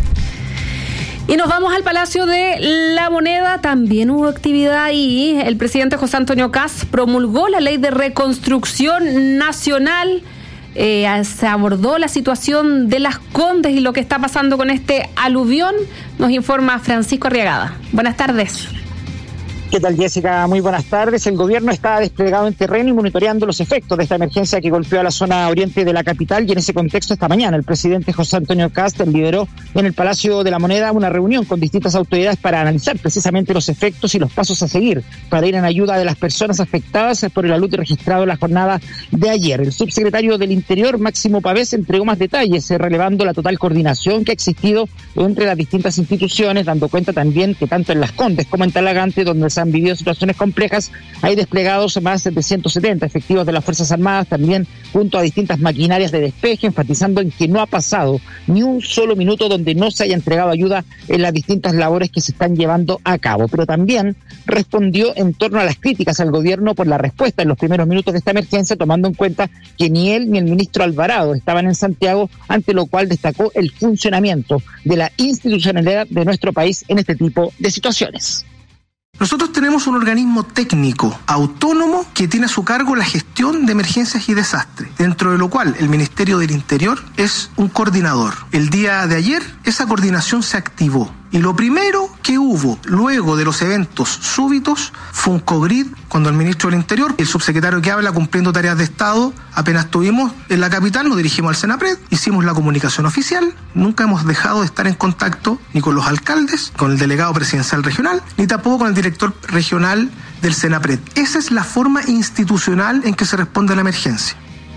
Speaker 5: Y nos vamos al Palacio de la Moneda. También hubo actividad ahí. El presidente José Antonio Kast promulgó la Ley de Reconstrucción Nacional. Se abordó la situación de Las Condes y lo que está pasando con este aluvión. Nos informa Francisco Arriagada. Buenas tardes.
Speaker 10: ¿Qué tal, Jessica? Muy buenas tardes. El gobierno está desplegado en terreno y monitoreando los efectos de esta emergencia que golpeó a la zona oriente de la capital, y en ese contexto esta mañana el presidente José Antonio Kast lideró en el Palacio de la Moneda una reunión con distintas autoridades para analizar precisamente los efectos y los pasos a seguir para ir en ayuda de las personas afectadas por el alud registrado en la jornada de ayer. El subsecretario del Interior, Máximo Pavés, entregó más detalles, relevando la total coordinación que ha existido entre las distintas instituciones, dando cuenta también que tanto en Las Condes como en Talagante, donde se han vivido situaciones complejas, hay desplegados más de 170 efectivos de las Fuerzas Armadas, también junto a distintas maquinarias de despeje, enfatizando en que no ha pasado ni un solo minuto donde no se haya entregado ayuda en las distintas labores que se están llevando a cabo. Pero también respondió en torno a las críticas al gobierno por la respuesta en los primeros minutos de esta emergencia, tomando en cuenta que ni él ni el ministro Alvarado estaban en Santiago, ante lo cual destacó el funcionamiento de la institucionalidad de nuestro país en este tipo de situaciones.
Speaker 11: Nosotros tenemos un organismo técnico autónomo que tiene a su cargo la gestión de emergencias y desastres, dentro de lo cual el Ministerio del Interior es un coordinador. El día de ayer esa coordinación se activó. Y lo primero que hubo luego de los eventos súbitos fue un COGRID, cuando el ministro del Interior, el subsecretario que habla cumpliendo tareas de Estado, apenas estuvimos en la capital, nos dirigimos al Senapred, hicimos la comunicación oficial, nunca hemos dejado de estar en contacto ni con los alcaldes, con el delegado presidencial regional, ni tampoco con el director regional del Senapred. Esa es la forma institucional en que se responde a la emergencia.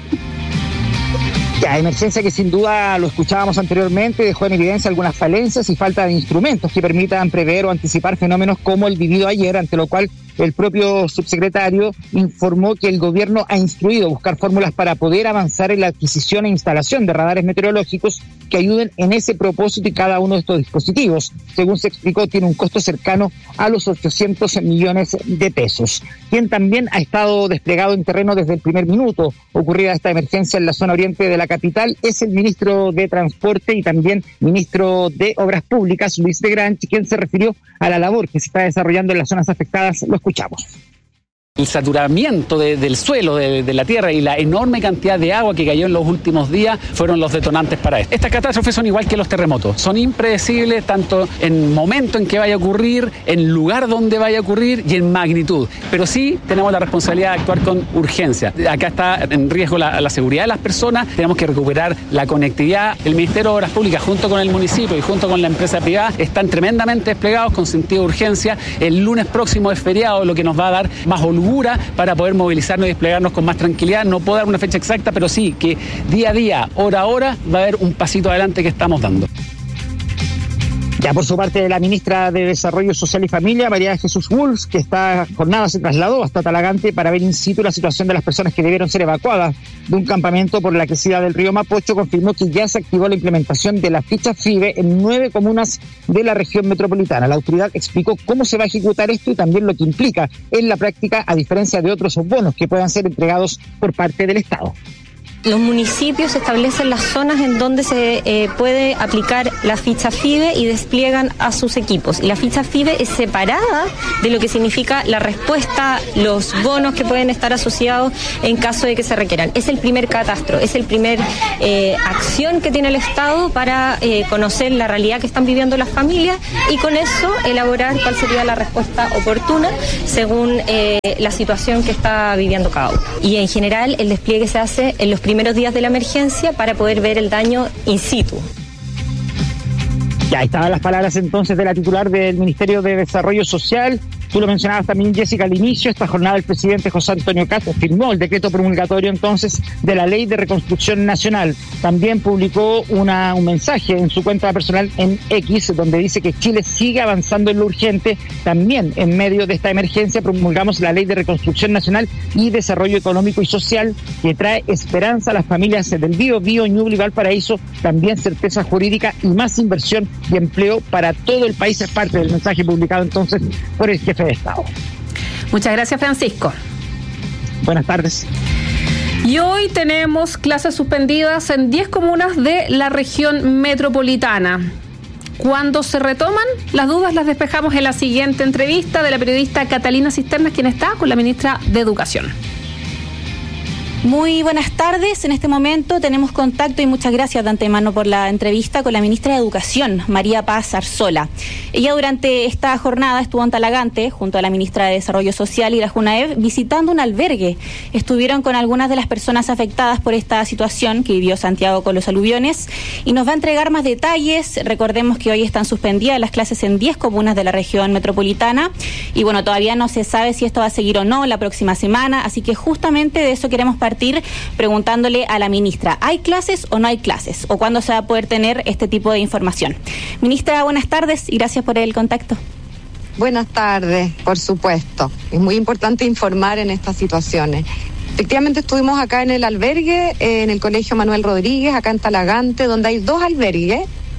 Speaker 10: La emergencia que sin duda, lo escuchábamos anteriormente, dejó en evidencia algunas falencias y falta de instrumentos que permitan prever o anticipar fenómenos como el vivido ayer, ante lo cual el propio subsecretario informó que el gobierno ha instruido buscar fórmulas para poder avanzar en la adquisición e instalación de radares meteorológicos que ayuden en ese propósito, y cada uno de estos dispositivos, según se explicó, tiene un costo cercano a los 800 millones de pesos. Quien también ha estado desplegado en terreno desde el primer minuto ocurrida esta emergencia en la zona oriente de la capital es el ministro de Transporte y también ministro de Obras Públicas, Luis de Granch, quien se refirió a la labor que se está desarrollando en las zonas afectadas. Lo escuchamos.
Speaker 6: El saturamiento del suelo, de la tierra y la enorme cantidad de agua que cayó en los últimos días fueron los detonantes para esto. Estas catástrofes son igual que los terremotos, son impredecibles tanto en momento en que vaya a ocurrir, en lugar donde vaya a ocurrir y en magnitud. Pero sí tenemos la responsabilidad de actuar con urgencia. Acá está en riesgo la seguridad de las personas, tenemos que recuperar la conectividad. El Ministerio de Obras Públicas junto con el municipio y junto con la empresa privada están tremendamente desplegados con sentido de urgencia. El lunes próximo es feriado, lo que nos va a dar más holgura para poder movilizarnos y desplegarnos con más tranquilidad. No puedo dar una fecha exacta, pero sí que día a día, hora a hora, va a haber un pasito adelante que estamos dando.
Speaker 10: Ya por su parte, la ministra de Desarrollo Social y Familia, María Jesús Wolf, que esta jornada se trasladó hasta Talagante para ver in situ la situación de las personas que debieron ser evacuadas de un campamento por la crecida del río Mapocho, confirmó que ya se activó la implementación de la ficha FIBE en 9 comunas de la región metropolitana. La autoridad explicó cómo se va a ejecutar esto y también lo que implica en la práctica, a diferencia de otros bonos que puedan ser entregados por parte del Estado.
Speaker 12: Los municipios establecen las zonas en donde se puede aplicar la ficha FIBE y despliegan a sus equipos. Y la ficha FIBE es separada de lo que significa la respuesta, los bonos que pueden estar asociados en caso de que se requieran. Es el primer catastro, es el primer acción que tiene el Estado para conocer la realidad que están viviendo las familias y con eso elaborar cuál sería la respuesta oportuna según la situación que está viviendo cada uno. Y en general el despliegue se hace en los primeros días de la emergencia para poder ver el daño in situ.
Speaker 10: Ya estaban las palabras entonces de la titular del Ministerio de Desarrollo Social. Tú lo mencionabas también, Jessica, al inicio. Esta jornada el presidente José Antonio Kast firmó el decreto promulgatorio entonces de la Ley de Reconstrucción Nacional. También publicó un mensaje en su cuenta personal en X, donde dice que Chile sigue avanzando en lo urgente. También en medio de esta emergencia promulgamos la Ley de Reconstrucción Nacional y Desarrollo Económico y Social, que trae esperanza a las familias del Biobío, Ñuble y Valparaíso, también certeza jurídica y más inversión y empleo para todo el país. Es parte del mensaje publicado entonces por el jefe de Estado.
Speaker 5: Muchas gracias, Francisco.
Speaker 10: Buenas tardes.
Speaker 5: Y hoy tenemos clases suspendidas en 10 comunas de la región metropolitana. ¿Cuándo se retoman? Las dudas las despejamos en la siguiente entrevista de la periodista Catalina Cisternas, quien está con la ministra de Educación.
Speaker 14: Muy buenas tardes. En este momento tenemos contacto y muchas gracias de antemano por la entrevista con la ministra de Educación, María Paz Arzola. Ella durante esta jornada estuvo en Talagante junto a la ministra de Desarrollo Social y la JUNAEV visitando un albergue. Estuvieron con algunas de las personas afectadas por esta situación que vivió Santiago con los aluviones y nos va a entregar más detalles. Recordemos que hoy están suspendidas las clases en 10 comunas de la región metropolitana y bueno, todavía no se sabe si esto va a seguir o no la próxima semana, así que justamente de eso queremos partir preguntándole a la ministra, ¿hay clases o no hay clases? ¿O cuándo se va a poder tener este tipo de información? Ministra, buenas tardes y gracias por el contacto.
Speaker 15: Buenas tardes, por supuesto. Es muy importante informar en estas situaciones. Efectivamente estuvimos acá en el albergue, en el Colegio Manuel Rodríguez, acá en Talagante, donde hay 2 albergues.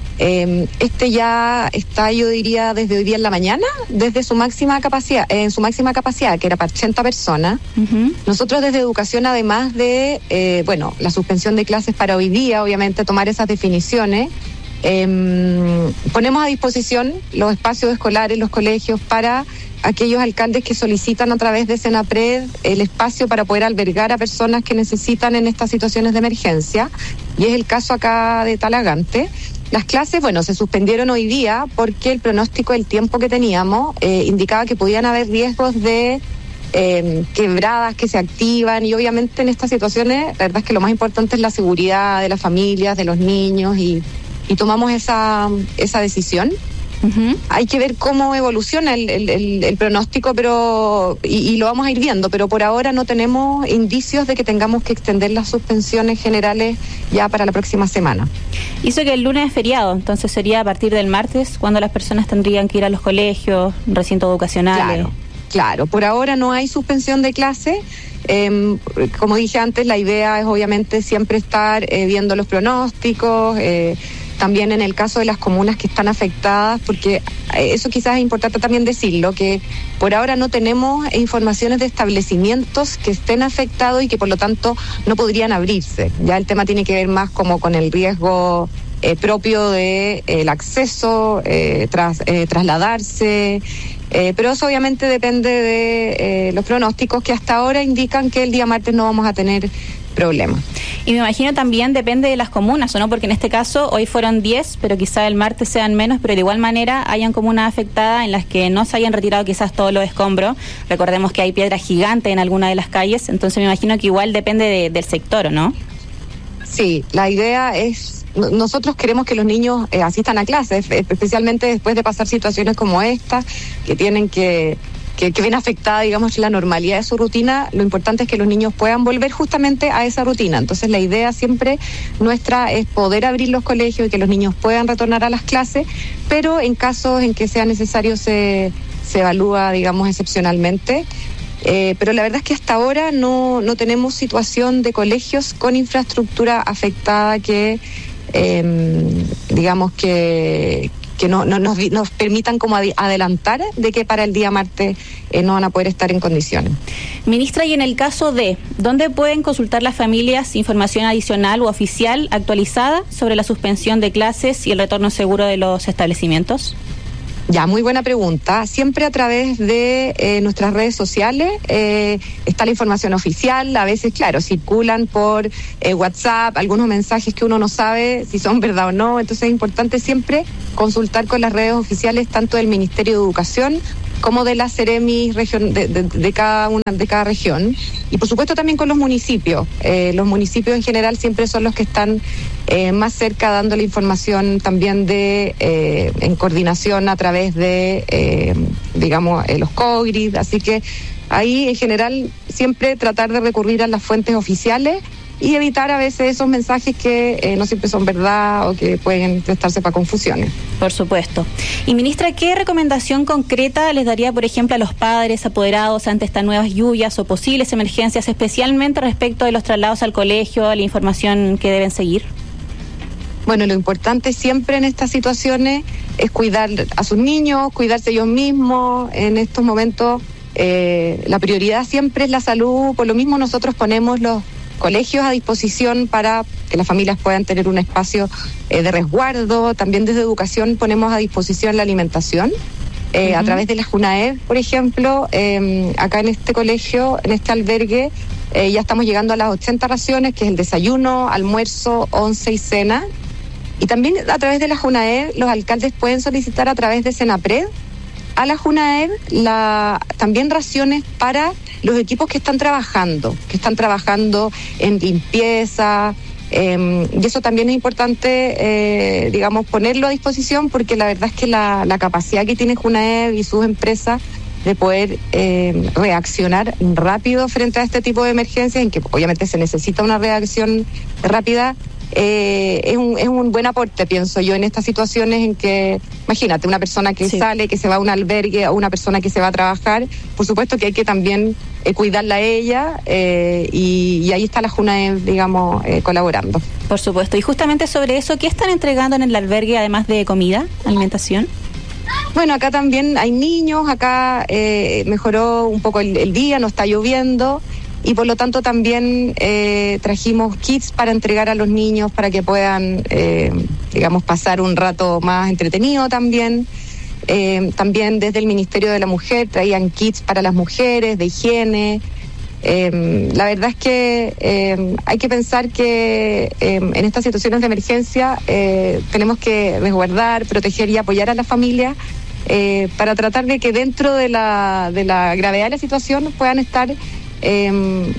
Speaker 15: Este ya está, yo diría, desde hoy día en la mañana, desde su máxima capacidad, que era para 80 personas. Nosotros desde Educación, además de, la suspensión de clases para hoy día, obviamente tomar esas definiciones, ponemos a disposición los espacios escolares, los colegios, para aquellos alcaldes que solicitan a través de Senapred el espacio para poder albergar a personas que necesitan en estas situaciones de emergencia, y es el caso acá de Talagante. Las clases, se suspendieron hoy día porque el pronóstico del tiempo que teníamos indicaba que podían haber riesgos de quebradas que se activan, y obviamente en estas situaciones la verdad es que lo más importante es la seguridad de las familias, de los niños, y tomamos esa decisión. Hay que ver cómo evoluciona el pronóstico, pero y lo vamos a ir viendo, pero por ahora no tenemos indicios de que tengamos que extender las suspensiones generales ya para la próxima semana.
Speaker 14: Hizo que el lunes es feriado, entonces sería a partir del martes cuando las personas tendrían que ir a los colegios, recintos educacionales.
Speaker 15: Claro, por ahora no hay suspensión de clase. Como dije antes, la idea es obviamente siempre estar viendo los pronósticos, también en el caso de las comunas que están afectadas, porque eso quizás es importante también decirlo, que por ahora no tenemos informaciones de establecimientos que estén afectados y que por lo tanto no podrían abrirse. Ya el tema tiene que ver más como con el riesgo propio de el acceso, trasladarse, Pero eso obviamente depende de los pronósticos que hasta ahora indican que el día martes no vamos a tener problemas.
Speaker 14: Y me imagino también depende de las comunas, ¿o no? Porque en este caso hoy fueron 10, pero quizá el martes sean menos, pero de igual manera hayan comunas afectadas en las que no se hayan retirado quizás todos los escombros. Recordemos que hay piedras gigantes en alguna de las calles, entonces me imagino que igual depende del sector, ¿o no?
Speaker 15: Sí, la idea es, nosotros queremos que los niños asistan a clases, especialmente después de pasar situaciones como esta, que tienen que ven afectada, digamos, la normalidad de su rutina. Lo importante es que los niños puedan volver justamente a esa rutina. Entonces la idea siempre nuestra es poder abrir los colegios y que los niños puedan retornar a las clases, pero en casos en que sea necesario se evalúa, digamos, excepcionalmente. Pero la verdad es que hasta ahora no tenemos situación de colegios con infraestructura afectada que digamos que nos permitan como adelantar de que para el día martes no van a poder estar en condiciones.
Speaker 14: Ministra, y en el caso de, ¿dónde pueden consultar las familias información adicional o oficial actualizada sobre la suspensión de clases y el retorno seguro de los establecimientos?
Speaker 15: Ya, muy buena pregunta. Siempre a través de nuestras redes sociales está la información oficial. A veces, claro, circulan por WhatsApp algunos mensajes que uno no sabe si son verdad o no. Entonces es importante siempre consultar con las redes oficiales tanto del Ministerio de Educación como de la Seremi de cada región. Y por supuesto también con los municipios. Los municipios en general siempre son los que están más cerca dando la información también en coordinación a través de, los COGRID. Así que ahí en general siempre tratar de recurrir a las fuentes oficiales y evitar a veces esos mensajes que no siempre son verdad o que pueden prestarse para confusiones.
Speaker 14: Por supuesto. Y ministra, ¿qué recomendación concreta les daría, por ejemplo, a los padres apoderados ante estas nuevas lluvias o posibles emergencias, especialmente respecto de los traslados al colegio, a la información que deben seguir?
Speaker 15: Bueno, lo importante siempre en estas situaciones es cuidar a sus niños, cuidarse ellos mismos. En estos momentos la prioridad siempre es la salud, por lo mismo nosotros ponemos los colegios a disposición para que las familias puedan tener un espacio de resguardo. También desde educación ponemos a disposición la alimentación a través de la JUNAEV, por ejemplo. Acá en este colegio, en este albergue, ya estamos llegando a las 80 raciones, que es el desayuno, almuerzo, once y cena. Y también a través de la JUNAEV los alcaldes pueden solicitar a través de Senapred a la JUNAEV también raciones para los equipos que están trabajando en limpieza, y eso también es importante, ponerlo a disposición, porque la verdad es que la capacidad que tiene JUNAEV y sus empresas de poder reaccionar rápido frente a este tipo de emergencias, en que obviamente se necesita una reacción rápida, es un buen aporte, pienso yo, en estas situaciones en que, imagínate, una persona que sale, que se va a un albergue, o una persona que se va a trabajar, por supuesto que hay que también cuidarla a ella, y ahí está la JUNAEV, colaborando.
Speaker 14: Por supuesto. Y justamente sobre eso, ¿qué están entregando en el albergue, además de comida, alimentación?
Speaker 15: Bueno, acá también hay niños, acá mejoró un poco el día, no está lloviendo, y por lo tanto también trajimos kits para entregar a los niños para que puedan, pasar un rato más entretenido también. También desde el Ministerio de la Mujer traían kits para las mujeres, de higiene. La verdad es que hay que pensar que en estas situaciones de emergencia tenemos que resguardar, proteger y apoyar a la familia para tratar de que dentro de la gravedad de la situación puedan estar que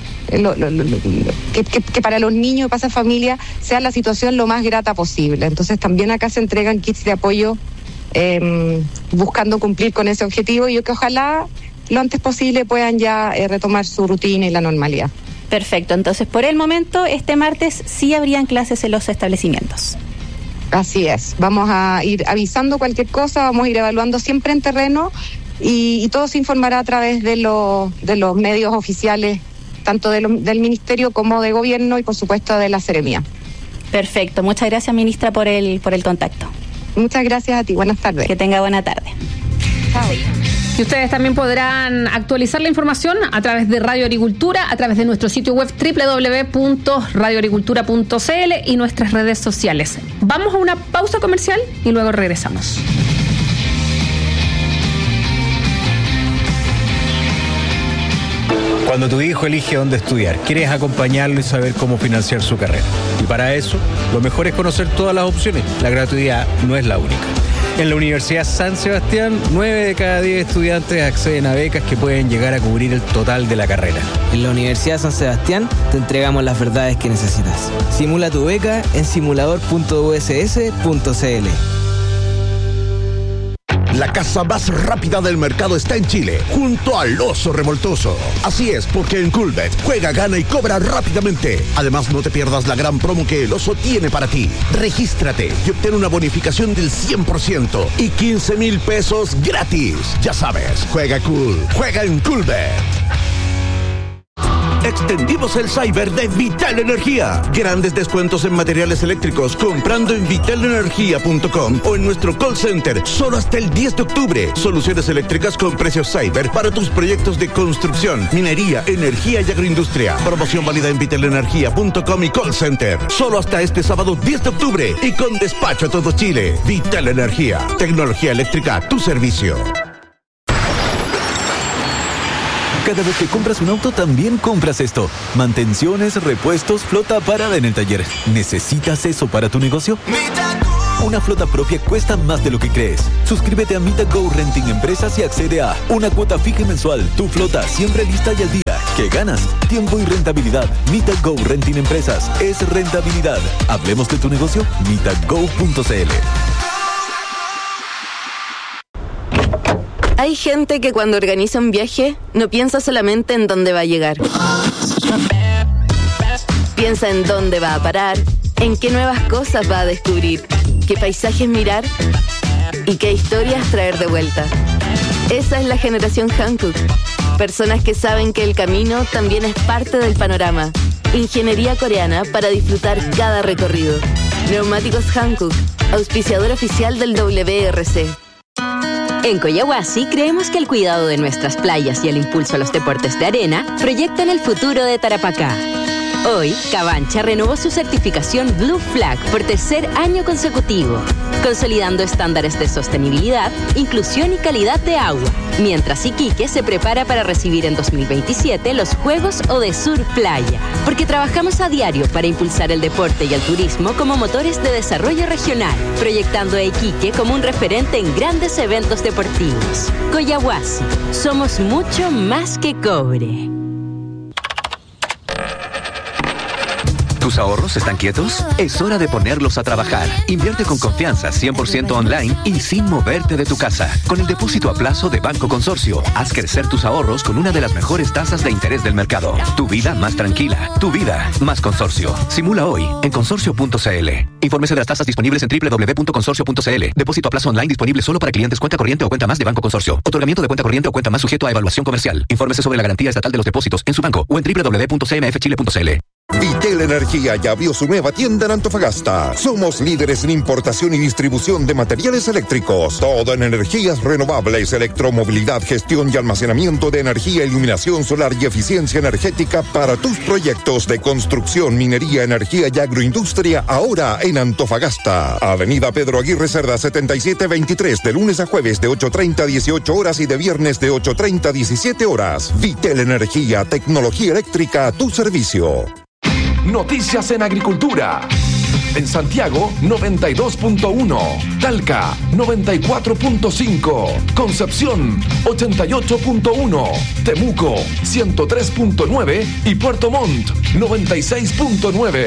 Speaker 15: para los niños y para esa familia sea la situación lo más grata posible. Entonces también acá se entregan kits de apoyo buscando cumplir con ese objetivo, y yo que ojalá lo antes posible puedan ya retomar su rutina y la normalidad.
Speaker 14: Perfecto, entonces por el momento este martes sí habrían clases en los establecimientos.
Speaker 15: Así es, vamos a ir avisando cualquier cosa, vamos a ir evaluando siempre en terreno, y todo se informará a través de los medios oficiales, tanto del Ministerio como de Gobierno, y por supuesto de la Seremía.
Speaker 14: Perfecto, muchas gracias, ministra, por el contacto.
Speaker 15: Muchas gracias a ti, buenas tardes.
Speaker 14: Que tenga buena tarde.
Speaker 15: Chao.
Speaker 5: Y ustedes también podrán actualizar la información a través de Radio Agricultura, a través de nuestro sitio web www.radioagricultura.cl y nuestras redes sociales. Vamos a una pausa comercial y luego regresamos.
Speaker 13: Cuando tu hijo elige dónde estudiar, quieres acompañarlo y saber cómo financiar su carrera. Y para eso, lo mejor es conocer todas las opciones. La gratuidad no es la única. En la Universidad San Sebastián, 9 de cada 10 estudiantes acceden a becas que pueden llegar a cubrir el total de la carrera.
Speaker 20: En la Universidad San Sebastián te entregamos las verdades que necesitas. Simula tu beca en simulador.uss.cl.
Speaker 16: La casa más rápida del mercado está en Chile, junto al Oso Revoltoso. Así es, porque en Coolbet juega, gana y cobra rápidamente. Además, no te pierdas la gran promo que el Oso tiene para ti. Regístrate y obtén una bonificación del 100% y 15,000 pesos gratis. Ya sabes, juega cool, juega en Coolbet. Extendimos el cyber de Vital Energía. Grandes descuentos en materiales eléctricos comprando en vitalenergia.com o en nuestro call center solo hasta el 10 de octubre. Soluciones eléctricas con precios cyber para tus proyectos de construcción, minería, energía y agroindustria. Promoción válida en vitalenergia.com y call center. Solo hasta este sábado 10 de octubre y con despacho a todo Chile. Vital Energía. Tecnología eléctrica a tu servicio.
Speaker 21: Cada vez que compras un auto, también compras esto. Mantenciones, repuestos, flota parada en el taller. ¿Necesitas eso para tu negocio? Una flota propia cuesta más de lo que crees. Suscríbete a MitaGo Renting Empresas y accede a una cuota fija mensual. Tu flota siempre lista y al día. ¿Qué ganas? Tiempo y rentabilidad. MitaGo Renting Empresas es rentabilidad. Hablemos de tu negocio. MitaGo.cl.
Speaker 22: Hay gente que cuando organiza un viaje no piensa solamente en dónde va a llegar. Piensa en dónde va a parar, en qué nuevas cosas va a descubrir, qué paisajes mirar y qué historias traer de vuelta. Esa es la generación Hankook. Personas que saben que el camino también es parte del panorama. Ingeniería coreana para disfrutar cada recorrido. Neumáticos Hankook, auspiciador oficial del WRC. En Coyahuasi creemos que el cuidado de nuestras playas y el impulso a los deportes de arena proyectan el futuro de Tarapacá. Hoy, Cabancha renovó su certificación Blue Flag por tercer año consecutivo, consolidando estándares de sostenibilidad, inclusión y calidad de agua, mientras Iquique se prepara para recibir en 2027 los Juegos Odesur Playa, porque trabajamos a diario para impulsar el deporte y el turismo como motores de desarrollo regional, proyectando a Iquique como un referente en grandes eventos deportivos. Coyahuasi, somos mucho más que cobre.
Speaker 24: ¿Tus ahorros están quietos? Es hora de ponerlos a trabajar. Invierte con confianza 100% online y sin moverte de tu casa. Con el depósito a plazo de Banco Consorcio, haz crecer tus ahorros con una de las mejores tasas de interés del mercado. Tu vida más tranquila. Tu vida más Consorcio. Simula hoy en consorcio.cl. Infórmese de las tasas disponibles en www.consorcio.cl. Depósito a plazo online disponible solo para clientes cuenta corriente o cuenta más de Banco Consorcio. Otorgamiento de cuenta corriente o cuenta más sujeto a evaluación comercial. Infórmese sobre la garantía estatal de los depósitos en su banco o en www.cmfchile.cl.
Speaker 1: Vitel Energía ya abrió su nueva tienda en Antofagasta. Somos líderes en importación y distribución de materiales eléctricos. Todo en energías renovables, electromovilidad, gestión y almacenamiento de energía, iluminación solar y eficiencia energética para tus proyectos de construcción, minería, energía y agroindustria, ahora en Antofagasta. Avenida Pedro Aguirre Cerda 7723, de lunes a jueves de 8:30 a 18 horas y de viernes de 8:30 a 17 horas. Vitel Energía, tecnología eléctrica a tu servicio.
Speaker 2: Noticias en agricultura. En Santiago, 92.1. Talca, 94.5. Concepción, 88.1. Temuco, 103.9. Y Puerto Montt, 96.9.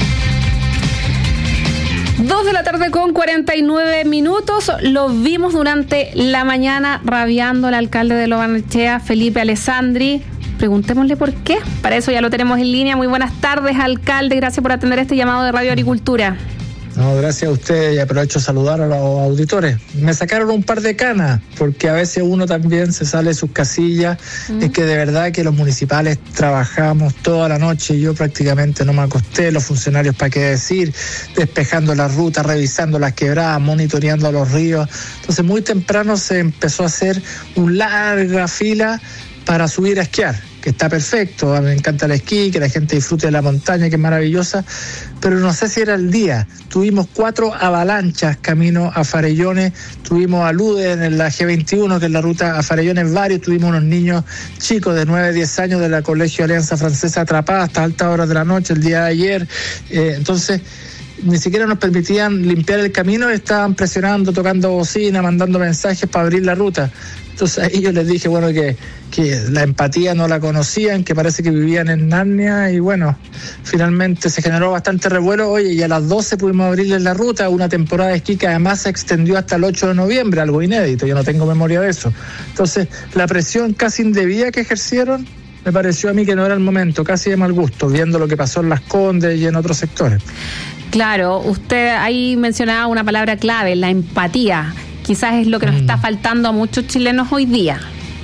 Speaker 5: 2 de la tarde con 49 minutos. Lo vimos durante la mañana rabiando el alcalde de Lobarnechea, Felipe Alessandri. Preguntémosle por qué. Para eso ya lo tenemos en línea. Muy buenas tardes, alcalde. Gracias por atender este llamado de Radio Agricultura.
Speaker 17: No, gracias a usted y aprovecho a saludar a los auditores. Me sacaron un par de canas, porque a veces uno también se sale de sus casillas. Es que de verdad que los municipales trabajamos toda la noche. Yo prácticamente no me acosté, los funcionarios, para qué decir, despejando las rutas, revisando las quebradas, monitoreando los ríos. Entonces muy temprano se empezó a hacer una larga fila para subir a esquiar. que está perfecto, me encanta el esquí, que la gente disfrute de la montaña, que es maravillosa, pero no sé si era el día. Tuvimos 4 avalanchas camino a Farellones, tuvimos aludes en la G21, que es la ruta a Farellones varios, tuvimos unos niños chicos de 9, 10 años de la Colegio Alianza Francesa atrapados hasta altas horas de la noche el día de ayer, entonces ni siquiera nos permitían limpiar el camino, estaban presionando, tocando bocina, mandando mensajes para abrir la ruta. Entonces ahí yo les dije, bueno, que la empatía no la conocían, que parece que vivían en Narnia, y bueno, finalmente se generó bastante revuelo. Oye, y a las 12 pudimos abrirles la ruta, una temporada de esquí que además se extendió hasta el 8 de noviembre, algo inédito, yo no tengo memoria de eso. Entonces, la presión casi indebida que ejercieron, me pareció a mí que no era el momento, casi de mal gusto, viendo lo que pasó en Las Condes y en otros sectores. Claro, usted ahí mencionaba una palabra clave, la empatía. Quizás es lo que nos está faltando a muchos chilenos hoy día.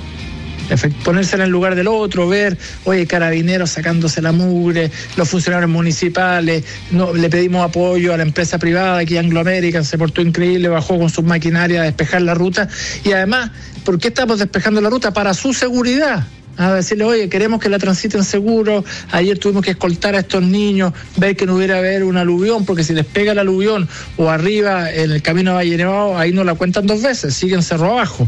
Speaker 17: Ponerse en el lugar del otro, ver, oye, carabineros sacándose la mugre, los funcionarios municipales, no, le pedimos apoyo a la empresa privada, aquí Anglo American se portó increíble, bajó con sus maquinarias a despejar la ruta, y además, ¿por qué estamos despejando la ruta? Para su seguridad. A decirle, oye, queremos que la transiten seguro. Ayer tuvimos que escoltar a estos niños, ver que no hubiera haber un aluvión, porque si les pega el aluvión o arriba en el camino a Valle Nevado, ahí no la cuentan 2 veces, siguen cerro abajo.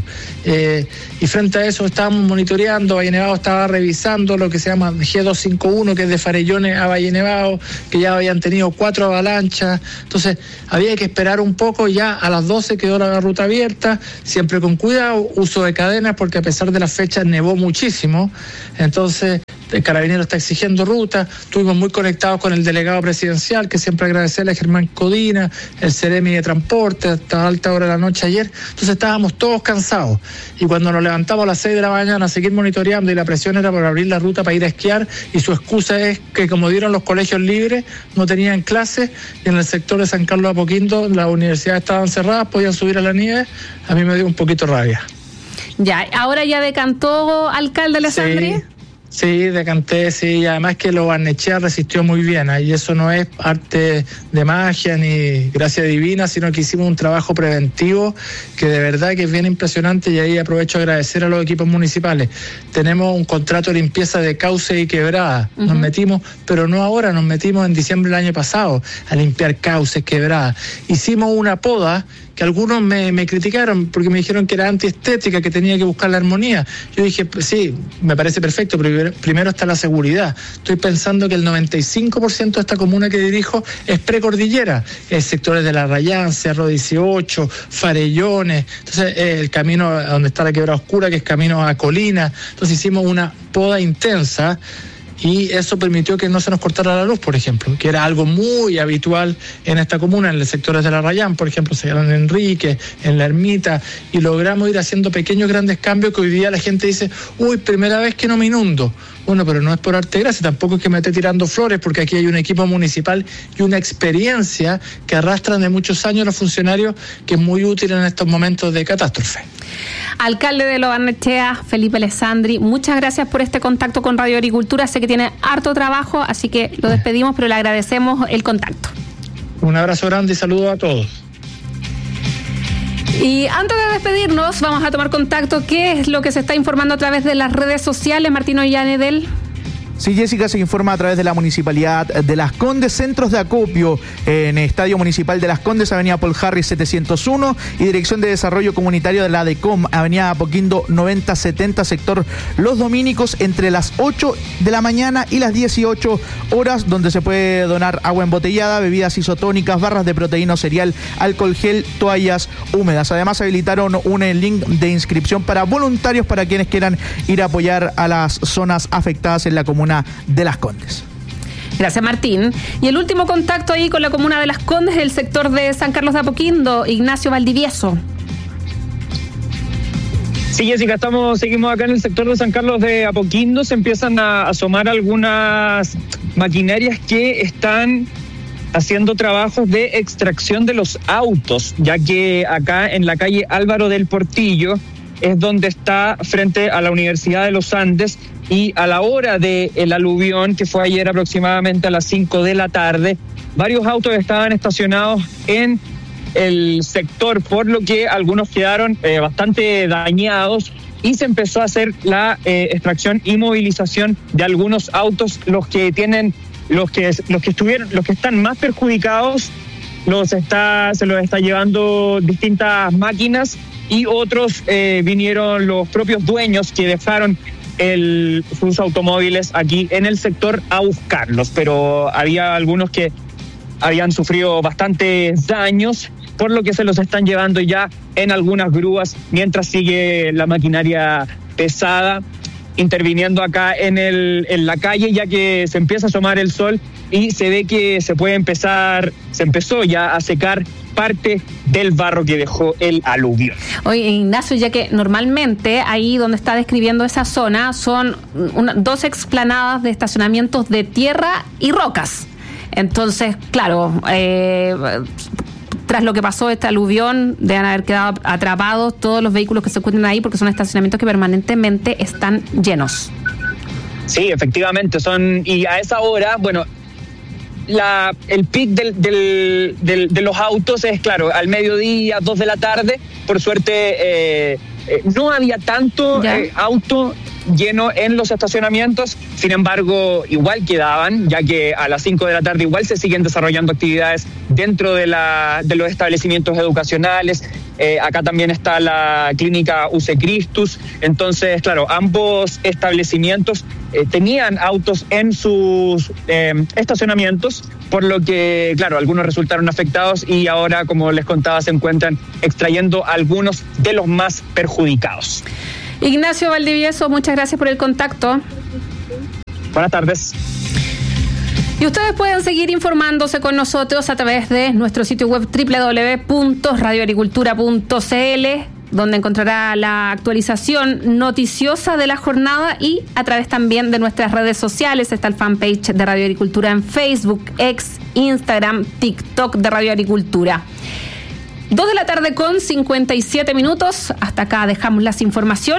Speaker 17: Y frente a eso estábamos monitoreando, Valle Nevado estaba revisando lo que se llama G251, que es de Farellones a Valle Nevado, que ya habían tenido 4 avalanchas. Entonces había que esperar un poco, ya a las 12 quedó la ruta abierta, siempre con cuidado, uso de cadenas, porque a pesar de las fechas nevó muchísimo. Entonces el Carabinero está exigiendo ruta, estuvimos muy conectados con el delegado presidencial, que siempre agradecerle a Germán Codina, el Ceremi de Transporte, hasta alta hora de la noche ayer. Entonces estábamos todos cansados, y cuando nos levantamos a las 6 de la mañana a seguir monitoreando, y la presión era por abrir la ruta para ir a esquiar, y su excusa es que como dieron los colegios libres, no tenían clases, y en el sector de San Carlos de Apoquindo las universidades estaban cerradas, podían subir a la nieve, a mí me dio un poquito rabia. Ya, ahora ya decantó, alcalde Alessandri. Sí, decanté, sí, y además que lo Barnechea resistió muy bien, y eso no es arte de magia ni gracia divina, sino que hicimos un trabajo preventivo que de verdad que es bien impresionante, y ahí aprovecho a agradecer a los equipos municipales. Tenemos un contrato de limpieza de cauce y quebrada, nos metimos, pero no ahora, nos metimos en diciembre del año pasado a limpiar cauces, quebradas. Hicimos una poda que algunos me criticaron porque me dijeron que era antiestética, que tenía que buscar la armonía. Yo dije, pues sí, me parece perfecto, pero primero está la seguridad. Estoy pensando que el 95% de esta comuna que dirijo es precordillera, sectores de La Rayán, Cerro 18, Farellones, entonces el camino a donde está la Quebrada Oscura, que es camino a Colina. Entonces hicimos una poda intensa, y eso permitió que no se nos cortara la luz, por ejemplo, que era algo muy habitual en esta comuna, en los sectores de La Rayán, por ejemplo, en Enrique, en La Ermita, y logramos ir haciendo pequeños grandes cambios que hoy día la gente dice, uy, primera vez que no me inundo. Bueno, pero no es por arte de gracia, tampoco es que me esté tirando flores, porque aquí hay un equipo municipal y una experiencia que arrastran de muchos años los funcionarios, que es muy útil en estos momentos de catástrofe. Alcalde de Lo Barnechea, Felipe Alessandri, muchas gracias por este contacto con Radio Agricultura. Sé que tiene harto trabajo, así que lo despedimos, pero le agradecemos el contacto. Un abrazo grande y saludos a todos. Y antes de despedirnos, vamos a tomar contacto. ¿Qué es lo que se está informando a través de las redes sociales, Martín Ollanedel?
Speaker 3: Sí, Jessica, se informa a través de la Municipalidad de Las Condes, centros de acopio en Estadio Municipal de Las Condes, Avenida Paul Harris 701, y Dirección de Desarrollo Comunitario de la ADECOM, Avenida Apoquindo 9070, sector Los Dominicos, entre las 8 de la mañana y las 18 horas, donde se puede donar agua embotellada, bebidas isotónicas, barras de proteína o cereal, alcohol gel, toallas húmedas. Además, habilitaron un link de inscripción para voluntarios para quienes quieran ir a apoyar a las zonas afectadas en la comuna de Las Condes. Gracias, Martín. Y el último contacto ahí con la comuna de Las Condes, el sector de San Carlos de Apoquindo, Ignacio Valdivieso.
Speaker 4: Sí, Jessica, seguimos acá en el sector de San Carlos de Apoquindo. Se empiezan a asomar algunas maquinarias que están haciendo trabajos de extracción de los autos, ya que acá en la calle Álvaro del Portillo es donde está, frente a la Universidad de los Andes, y a la hora del aluvión, que fue ayer aproximadamente a las 5 de la tarde, varios autos estaban estacionados en el sector, por lo que algunos quedaron bastante dañados, y se empezó a hacer la extracción y movilización de algunos autos, los que están más perjudicados se los está llevando distintas máquinas, y otros vinieron los propios dueños que dejaron sus automóviles aquí en el sector a buscarlos, pero había algunos que habían sufrido bastantes daños, por lo que se los están llevando ya en algunas grúas, mientras sigue la maquinaria pesada interviniendo acá en la calle, ya que se empieza a asomar el sol y se ve que se empezó ya a secar parte del barro que dejó el aluvio.
Speaker 5: Oye, Ignacio, ya que normalmente ahí donde está describiendo esa zona son dos explanadas de estacionamientos de tierra y rocas. Entonces, claro, tras lo que pasó este aluvión, deben haber quedado atrapados todos los vehículos que se encuentran ahí, porque son estacionamientos que permanentemente están llenos.
Speaker 4: Sí, efectivamente, y a esa hora, bueno, el pic de los autos es, claro, al mediodía, 2 de la tarde. Por suerte no había tanto auto lleno en los estacionamientos, sin embargo igual quedaban, ya que a las 5 de la tarde igual se siguen desarrollando actividades dentro de los establecimientos educacionales. Acá también está la clínica UC Christus. Entonces, claro, ambos establecimientos tenían autos en sus estacionamientos, por lo que, claro, algunos resultaron afectados y ahora, como les contaba, se encuentran extrayendo algunos de los más perjudicados.
Speaker 5: Ignacio Valdivieso, muchas gracias por el contacto.
Speaker 4: Buenas tardes.
Speaker 5: Y ustedes pueden seguir informándose con nosotros a través de nuestro sitio web www.radioagricultura.cl, donde encontrará la actualización noticiosa de la jornada, y a través también de nuestras redes sociales. Está el fanpage de Radio Agricultura en Facebook, X, Instagram, TikTok de Radio Agricultura. 2 de la tarde con 57 minutos. Hasta acá dejamos las informaciones.